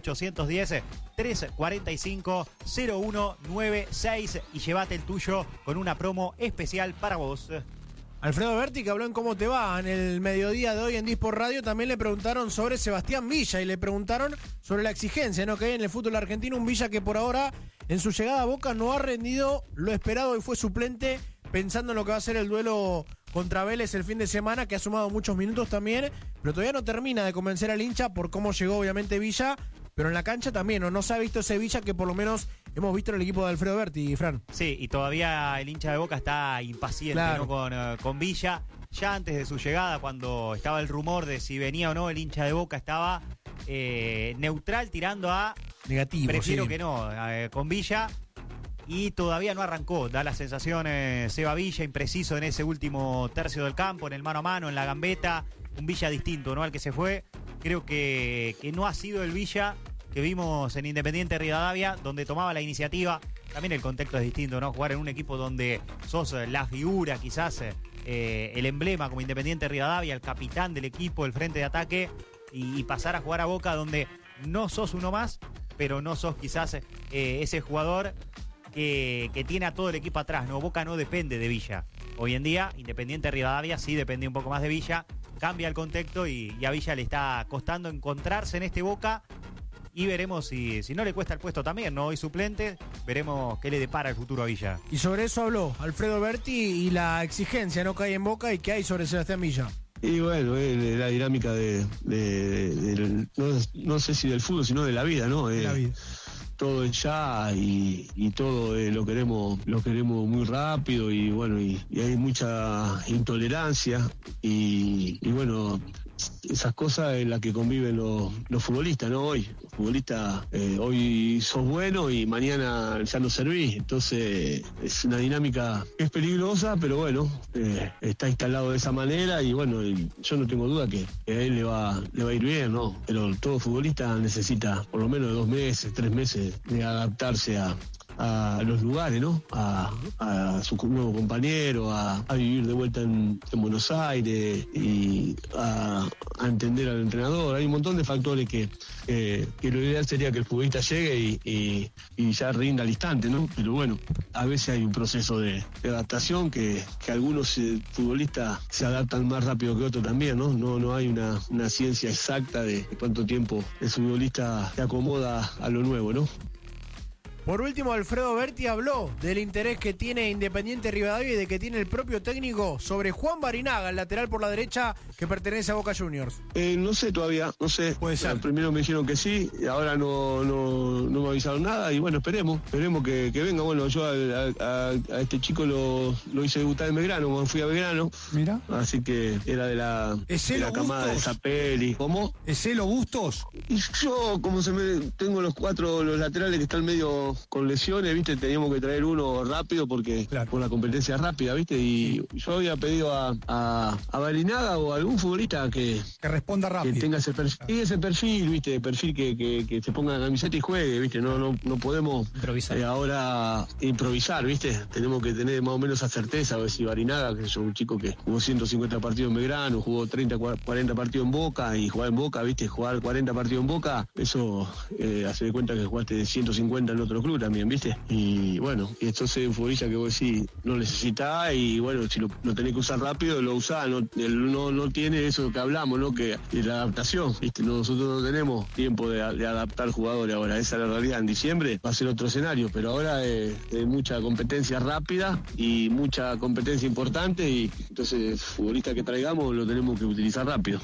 0810-345-0196 y llévate el tuyo con una promo especial para vos. Alfredo Berti, que habló en Cómo Te Va en el mediodía de hoy en Disport Radio, también le preguntaron sobre Sebastián Villa y le preguntaron sobre la exigencia, ¿no?, que hay en el fútbol argentino. Un Villa que por ahora, en su llegada a Boca, no ha rendido lo esperado y fue suplente, pensando en lo que va a ser el duelo contra Vélez el fin de semana, que ha sumado muchos minutos también, pero todavía no termina de convencer al hincha por cómo llegó obviamente Villa, pero en la cancha también, no se ha visto ese Villa que por lo menos hemos visto en el equipo de Alfredo Berti, Fran. Sí, y todavía el hincha de Boca está impaciente, claro, ¿no? con Villa. Ya antes de su llegada, cuando estaba el rumor de si venía o no, el hincha de Boca estaba neutral, tirando a negativo. Prefiero sí, que no, con Villa. Y todavía no arrancó, da la sensación Seba Villa, impreciso en ese último tercio del campo, en el mano a mano, en la gambeta. Un Villa distinto, ¿no?, al que se fue. Creo que no ha sido el Villa que vimos en Independiente Rivadavia, donde tomaba la iniciativa. También el contexto es distinto, ¿no? Jugar en un equipo donde sos la figura, quizás el emblema como Independiente Rivadavia, el capitán del equipo, el frente de ataque, y pasar a jugar a Boca donde no sos uno más, pero no sos quizás ese jugador que tiene a todo el equipo atrás, ¿no? Boca no depende de Villa. Hoy en día, Independiente Rivadavia sí depende un poco más de Villa, cambia el contexto y a Villa le está costando encontrarse en este Boca. Y veremos si no le cuesta el puesto también, ¿no? Hoy suplente, veremos qué le depara el futuro a Villa. Y sobre eso habló Alfredo Berti y la exigencia, ¿no?, que hay en Boca y que hay sobre Sebastián Villa. Y bueno, la dinámica no sé si del fútbol, sino de la vida, ¿no? La vida. Todo es ya y todo lo queremos muy rápido y bueno, y hay mucha intolerancia y bueno, esas cosas en las que conviven los futbolistas, ¿no? Hoy, futbolista, hoy sos bueno y mañana ya no servís. Entonces es una dinámica que es peligrosa, pero bueno, está instalado de esa manera y bueno, yo no tengo duda que a él le va a ir bien, ¿no? Pero todo futbolista necesita por lo menos 2 meses, 3 meses de adaptarse a los lugares, ¿no? A su nuevo compañero, a vivir de vuelta en Buenos Aires y a entender al entrenador. Hay un montón de factores que lo ideal sería que el futbolista llegue y ya rinda al instante, ¿no? Pero bueno, a veces hay un proceso de adaptación que algunos futbolistas se adaptan más rápido que otros también, ¿no? No hay una ciencia exacta de cuánto tiempo el futbolista se acomoda a lo nuevo, ¿no? Por último, Alfredo Berti habló del interés que tiene Independiente Rivadavia y de que tiene el propio técnico sobre Juan Barinaga, el lateral por la derecha que pertenece a Boca Juniors. No sé todavía, no sé. Puede ser. Primero me dijeron que sí, y ahora no me avisaron nada y bueno, esperemos que venga. Bueno, yo a este chico lo hice debutar en Belgrano, cuando fui a Belgrano. Mira. Así que era de la camada de Zapelli. ¿Cómo? ¿Es Elo Bustos? Y yo, tengo los laterales que están medio con lesiones, ¿viste? Teníamos que traer uno rápido porque por la competencia rápida, ¿viste? Y yo había pedido a Barinaga o a algún futbolista que responda rápido. Que tenga ese perfil, ¿viste? Perfil que se ponga la camiseta y juegue, ¿viste? No podemos ahora improvisar, ¿viste? Tenemos que tener más o menos esa certeza. A ver si Barinaga, que es un chico que jugó 150 partidos en Belgrano, jugó 30, 40 partidos en Boca y jugar en Boca, ¿viste? Jugar 40 partidos en Boca, eso hace de cuenta que jugaste 150 en otro club también, ¿viste? Y bueno, y entonces un futbolista que vos decís no necesita y bueno, si lo tenés que usar rápido, lo usás, no tiene eso que hablamos, ¿no? Que la adaptación, ¿viste? Nosotros no tenemos tiempo de adaptar jugadores ahora, esa es la realidad. En diciembre va a ser otro escenario, pero ahora hay mucha competencia rápida y mucha competencia importante y entonces el futbolista que traigamos lo tenemos que utilizar rápido.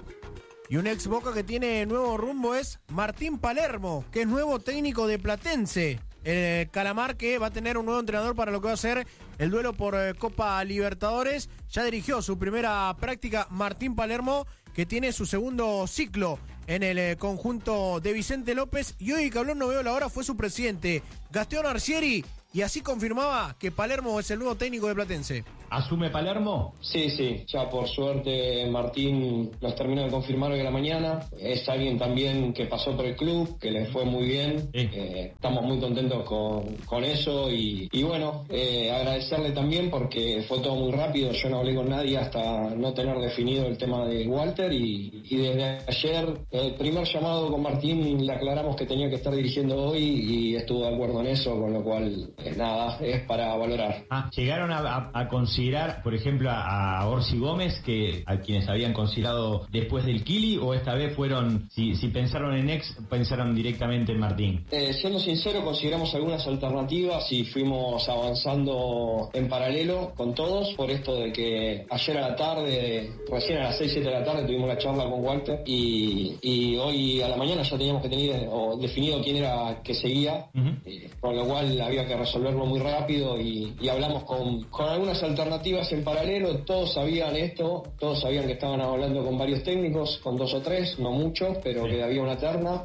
Y un ex Boca que tiene nuevo rumbo es Martín Palermo, que es nuevo técnico de Platense. El Calamar, que va a tener un nuevo entrenador para lo que va a ser el duelo por Copa Libertadores. Ya dirigió su primera práctica Martín Palermo, que tiene su segundo ciclo en el conjunto de Vicente López. Y hoy que habló No Veo la Hora fue su presidente, Gastón Arcieri, y así confirmaba que Palermo es el nuevo técnico de Platense. ¿Asume Palermo? Sí, ya por suerte Martín nos terminó de confirmar hoy a la mañana. Es alguien también que pasó por el club, que le fue muy bien. Estamos muy contentos con eso y bueno, agradecerle también porque fue todo muy rápido. Yo no hablé con nadie hasta no tener definido el tema de Walter y desde ayer, el primer llamado con Martín, le aclaramos que tenía que estar dirigiendo hoy y estuvo de acuerdo en eso, con lo cual nada, es para valorar. ¿Llegaron a considerar, por ejemplo, a Orsi Gómez, a quienes habían considerado después del Kili, o esta vez fueron, si pensaron en pensaron directamente en Martín? Siendo sincero, consideramos algunas alternativas y fuimos avanzando en paralelo con todos, por esto de que ayer a la tarde, recién a las 6, 7 de la tarde tuvimos la charla con Walter y hoy a la mañana ya teníamos que tener definido quién era que seguía, con lo cual había que resolverlo muy rápido y hablamos con algunas alternativas en paralelo. Todos sabían esto, todos sabían que estaban hablando con varios técnicos, con 2 o 3, no muchos, pero que había una terna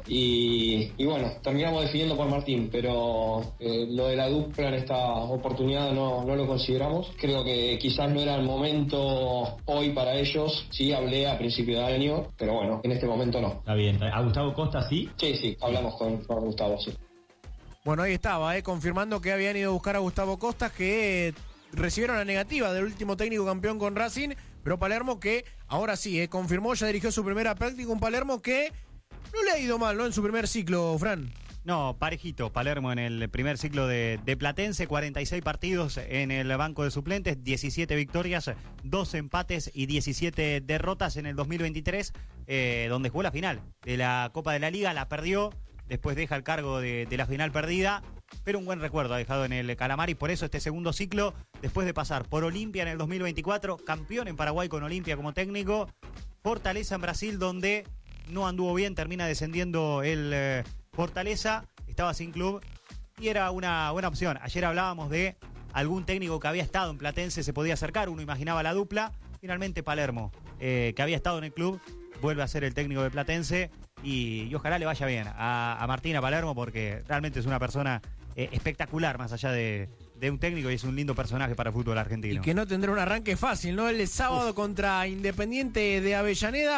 y bueno, terminamos definiendo por Martín, pero lo de la dupla en esta oportunidad no lo consideramos. Creo que quizás no era el momento hoy para ellos. Sí, hablé a principio de año, pero bueno, en este momento no. Está bien. ¿A Gustavo Costa sí? Sí, hablamos con Gustavo, sí. Bueno, ahí estaba, confirmando que habían ido a buscar a Gustavo Costas, que recibieron la negativa del último técnico campeón con Racing, pero Palermo que ahora sí, confirmó, ya dirigió su primera práctica, un Palermo que no le ha ido mal, ¿no? En su primer ciclo, Fran. No, parejito, Palermo en el primer ciclo de Platense, 46 partidos en el banco de suplentes, 17 victorias, 2 empates y 17 derrotas en el 2023, donde jugó la final de la Copa de la Liga, la perdió, después deja el cargo de la final perdida, pero un buen recuerdo ha dejado en el Calamari. Por eso este segundo ciclo, después de pasar por Olimpia en el 2024, campeón en Paraguay con Olimpia como técnico, Fortaleza en Brasil, donde no anduvo bien, termina descendiendo el Fortaleza, estaba sin club y era una buena opción. Ayer hablábamos de algún técnico que había estado en Platense, se podía acercar, uno imaginaba la dupla. Finalmente Palermo, que había estado en el club, vuelve a ser el técnico de Platense y ojalá le vaya bien a Martín, a Palermo, porque realmente es una persona espectacular, más allá de un técnico, y es un lindo personaje para el fútbol argentino. Y que no tendrá un arranque fácil, ¿no? El sábado contra Independiente de Avellaneda,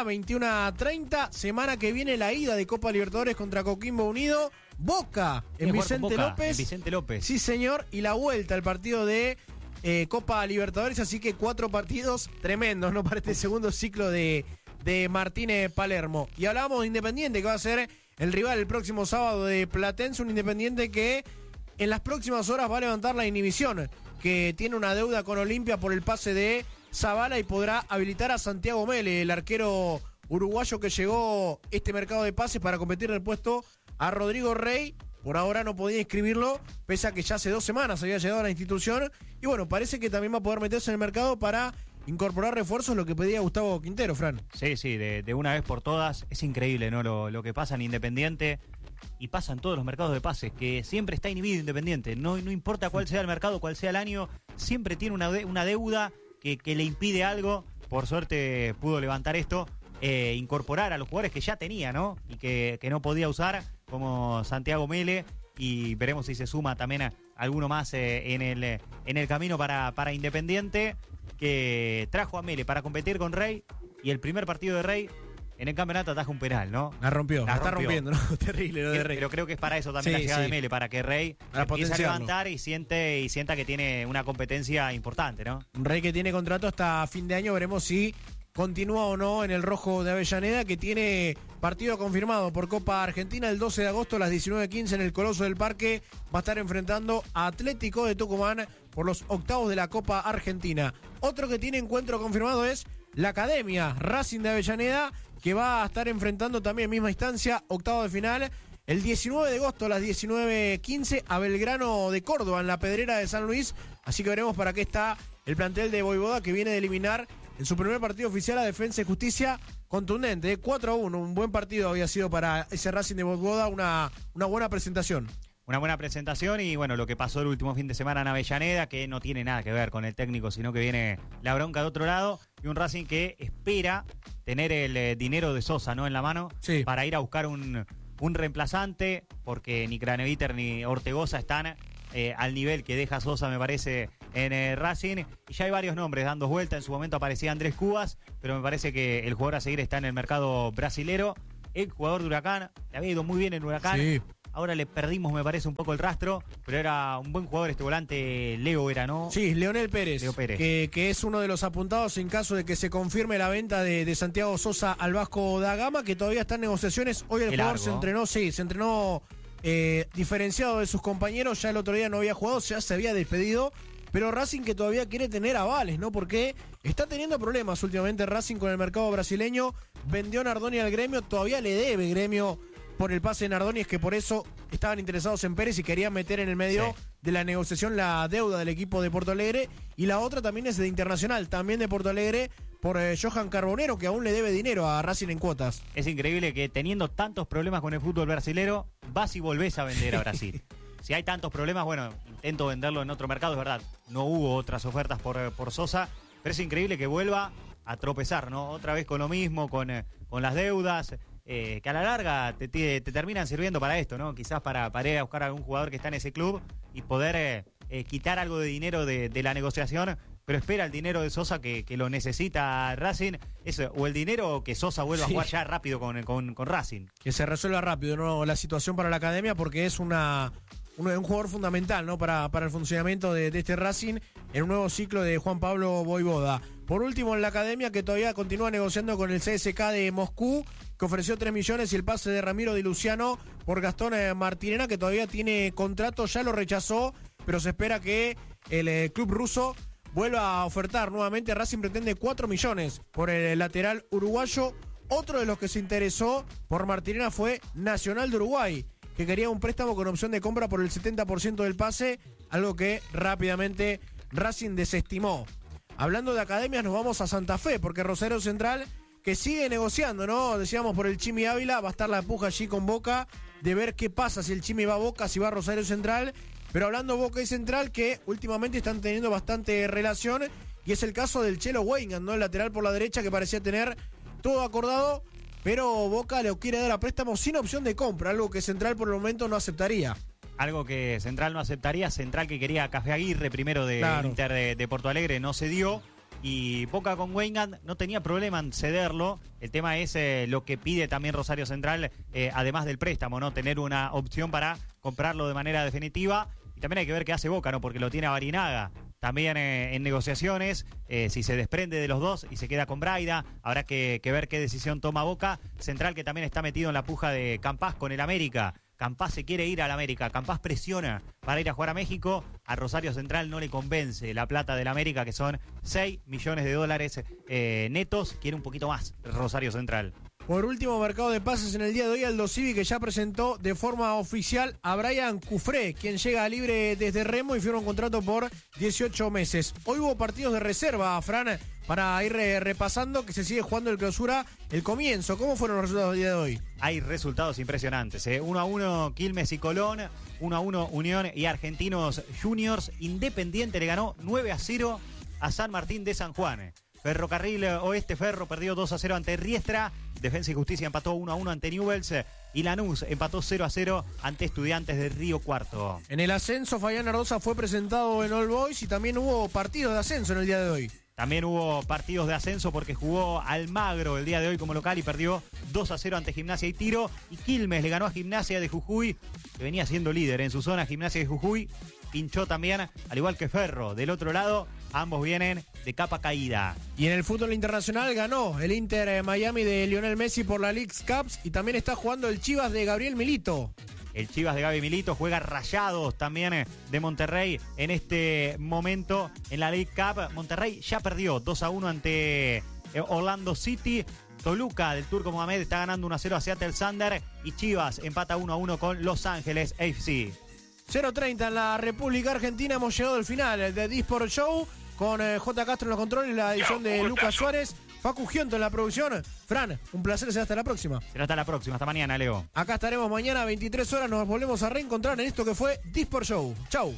21:30. Semana que viene la ida de Copa Libertadores contra Coquimbo Unido. Boca en Vicente López. Sí, señor. Y la vuelta al partido de Copa Libertadores. Así que 4 partidos tremendos, ¿no? Para este segundo ciclo de Martínez Palermo. Y hablábamos de Independiente, que va a ser el rival el próximo sábado de Platense. Un Independiente que en las próximas horas va a levantar la inhibición, que tiene una deuda con Olimpia por el pase de Zavala y podrá habilitar a Santiago Mele, el arquero uruguayo que llegó este mercado de pases para competir en el puesto a Rodrigo Rey. Por ahora no podía inscribirlo, pese a que ya hace 2 semanas había llegado a la institución. Y bueno, parece que también va a poder meterse en el mercado para incorporar refuerzos, lo que pedía Gustavo Quintero, Fran. Sí, de una vez por todas. Es increíble, ¿no? Lo que pasa en Independiente y pasa en todos los mercados de pases, que siempre está inhibido Independiente. No importa cuál sea el mercado, cuál sea el año, siempre tiene una deuda que le impide algo. Por suerte pudo levantar esto, incorporar a los jugadores que ya tenía, ¿no? Y que no podía usar, como Santiago Mele, y veremos si se suma también a alguno más en el camino para Independiente, que trajo a Mele para competir con Rey, y el primer partido de Rey en el campeonato ataja un penal, ¿no? La está rompiendo, ¿no? Terrible lo de Rey. Pero creo que es para eso también la llegada de Mele, para que Rey empiece a levantar y sienta que tiene una competencia importante, ¿no? Un Rey que tiene contrato hasta fin de año, veremos si continúa o no en el rojo de Avellaneda, que tiene partido confirmado por Copa Argentina el 12 de agosto a las 19:15 en el Coloso del Parque. Va a estar enfrentando a Atlético de Tucumán por los octavos de la Copa Argentina. Otro que tiene encuentro confirmado es la Academia Racing de Avellaneda, que va a estar enfrentando también misma instancia, octavo de final, el 19 de agosto a las 19:15 a Belgrano de Córdoba, en la Pedrera de San Luis. Así que veremos para qué está el plantel de Voivoda, que viene de eliminar en su primer partido oficial a Defensa y Justicia, contundente, 4-1. Un buen partido había sido para ese Racing de Voivoda, una buena presentación. una buena presentación y bueno, lo que pasó el último fin de semana en Avellaneda, que no tiene nada que ver con el técnico, sino que viene la bronca de otro lado, y un Racing que espera tener el dinero de Sosa, ¿no?, en la mano, para ir a buscar un reemplazante, porque ni Craneviter ni Ortegoza están al nivel que deja Sosa, me parece, en Racing, y ya hay varios nombres dando vuelta. En su momento aparecía Andrés Cubas, pero me parece que el jugador a seguir está en el mercado brasilero, el jugador de Huracán, le había ido muy bien en Huracán. Sí. Ahora le perdimos, me parece, un poco el rastro, pero era un buen jugador este volante, Leo era, ¿no? Sí, Leonel Pérez, Leo Pérez. Que es uno de los apuntados en caso de que se confirme la venta de Santiago Sosa al Vasco da Gama, que todavía está en negociaciones. Hoy el jugador se entrenó diferenciado de sus compañeros, ya el otro día no había jugado, ya se había despedido, pero Racing que todavía quiere tener avales, ¿no? Porque está teniendo problemas últimamente Racing con el mercado brasileño, vendió Nardoni al Gremio, todavía le debe Gremio por el pase de Nardoni, es que por eso estaban interesados en Pérez y querían meter en el medio de la negociación la deuda del equipo de Porto Alegre, y la otra también es de Internacional, también de Porto Alegre, por Johan Carbonero, que aún le debe dinero a Racing en cuotas. Es increíble que teniendo tantos problemas con el fútbol brasilero, vas y volvés a vender a Brasil. Si hay tantos problemas, bueno, intento venderlo en otro mercado, es verdad, no hubo otras ofertas por Sosa, pero es increíble que vuelva a tropezar, ¿no? Otra vez con lo mismo, con las deudas, que a la larga te terminan sirviendo para esto, ¿no? Quizás para ir a buscar a algún jugador que está en ese club y poder quitar algo de dinero de la negociación, pero espera el dinero de Sosa que lo necesita Racing, eso, o el dinero que Sosa vuelva a jugar ya rápido con Racing. Que se resuelva rápido, ¿no?, la situación para la academia, porque es un jugador fundamental, ¿no?, para el funcionamiento de este Racing en un nuevo ciclo de Juan Pablo Voivoda. Por último, en la academia, que todavía continúa negociando con el CSKA de Moscú, que ofreció 3 millones, y el pase de Ramiro Di Luciano por Gastón Martirena, que todavía tiene contrato, ya lo rechazó, pero se espera que el club ruso vuelva a ofertar nuevamente. Racing pretende 4 millones por el lateral uruguayo. Otro de los que se interesó por Martirena fue Nacional de Uruguay, que quería un préstamo con opción de compra por el 70% del pase, algo que rápidamente Racing desestimó. Hablando de academias, nos vamos a Santa Fe, porque Rosario Central, que sigue negociando, ¿no? Decíamos por el Chimi Ávila, va a estar la puja allí con Boca, de ver qué pasa, si el Chimi va a Boca, si va a Rosario Central. Pero hablando Boca y Central, que últimamente están teniendo bastante relación, y es el caso del Chelo Weingart, ¿no?, el lateral por la derecha, que parecía tener todo acordado, pero Boca le quiere dar a préstamo sin opción de compra, algo que Central por el momento no aceptaría. Algo que Central no aceptaría, Central que quería a Café Aguirre primero de Inter de Porto Alegre, no se dio, y Boca con Weingart no tenía problema en cederlo. El tema es lo que pide también Rosario Central, además del préstamo, ¿no?, tener una opción para comprarlo de manera definitiva. Y también hay que ver qué hace Boca, ¿no?, porque lo tiene a Barinaga también en negociaciones, si se desprende de los dos y se queda con Braida, habrá que ver qué decisión toma Boca. Central que también está metido en la puja de Campás con el América. Campás se quiere ir al América, Campás presiona para ir a jugar a México, a Rosario Central no le convence la plata del América, que son 6 millones de dólares netos, quiere un poquito más Rosario Central. Por último, mercado de pases en el día de hoy, Aldo Civi, que ya presentó de forma oficial a Brian Cufré, quien llega libre desde Remo y firma un contrato por 18 meses. Hoy hubo partidos de reserva, Fran, para ir repasando, que se sigue jugando el Clausura, el comienzo. ¿Cómo fueron los resultados del día de hoy? Hay resultados impresionantes, 1-1 Quilmes y Colón, 1-1 Unión y Argentinos Juniors. Independiente le ganó 9-0 a San Martín de San Juan. Ferrocarril Oeste Ferro perdió 2-0 ante Riestra. Defensa y Justicia empató 1-1 ante Newell's. Y Lanús empató 0-0 ante Estudiantes de Río Cuarto. En el ascenso, Fabián Ardoza fue presentado en All Boys y también hubo partidos de ascenso en el día de hoy. También hubo partidos de ascenso porque jugó Almagro el día de hoy como local y perdió 2-0 ante Gimnasia y Tiro. Y Quilmes le ganó a Gimnasia de Jujuy, que venía siendo líder en su zona. Gimnasia de Jujuy pinchó también, al igual que Ferro. Del otro lado, ambos vienen de capa caída. Y en el fútbol internacional ganó el Inter Miami de Lionel Messi por la Leagues Cups y también está jugando el Chivas de Gabriel Milito. El Chivas de Gaby Milito juega Rayados también de Monterrey en este momento en la League Cup. Monterrey ya perdió 2-1 ante Orlando City. Toluca del Turco Mohamed está ganando 1-0 a Seattle Sander y Chivas empata 1-1 con Los Ángeles FC. 0:30 en la República Argentina. Hemos llegado al final de D-Sport Show con J. Castro en los controles, la edición de Lucas Suárez. Facu Giunto en la producción. Fran, un placer, será hasta la próxima. Será hasta la próxima, hasta mañana, Leo. Acá estaremos mañana a 23 horas, nos volvemos a reencontrar en esto que fue Disport Show. Chau.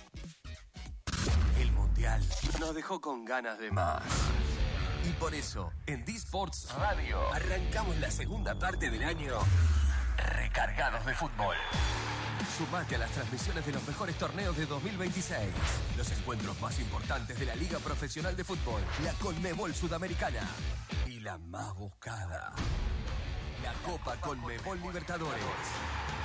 El Mundial nos dejó con ganas de más. Y por eso, en D-Sports Radio, arrancamos la segunda parte del año recargados de fútbol. Sumate a las transmisiones de los mejores torneos de 2026. Los encuentros más importantes de la Liga Profesional de Fútbol, la Conmebol Sudamericana y la más buscada, la Copa Conmebol Libertadores.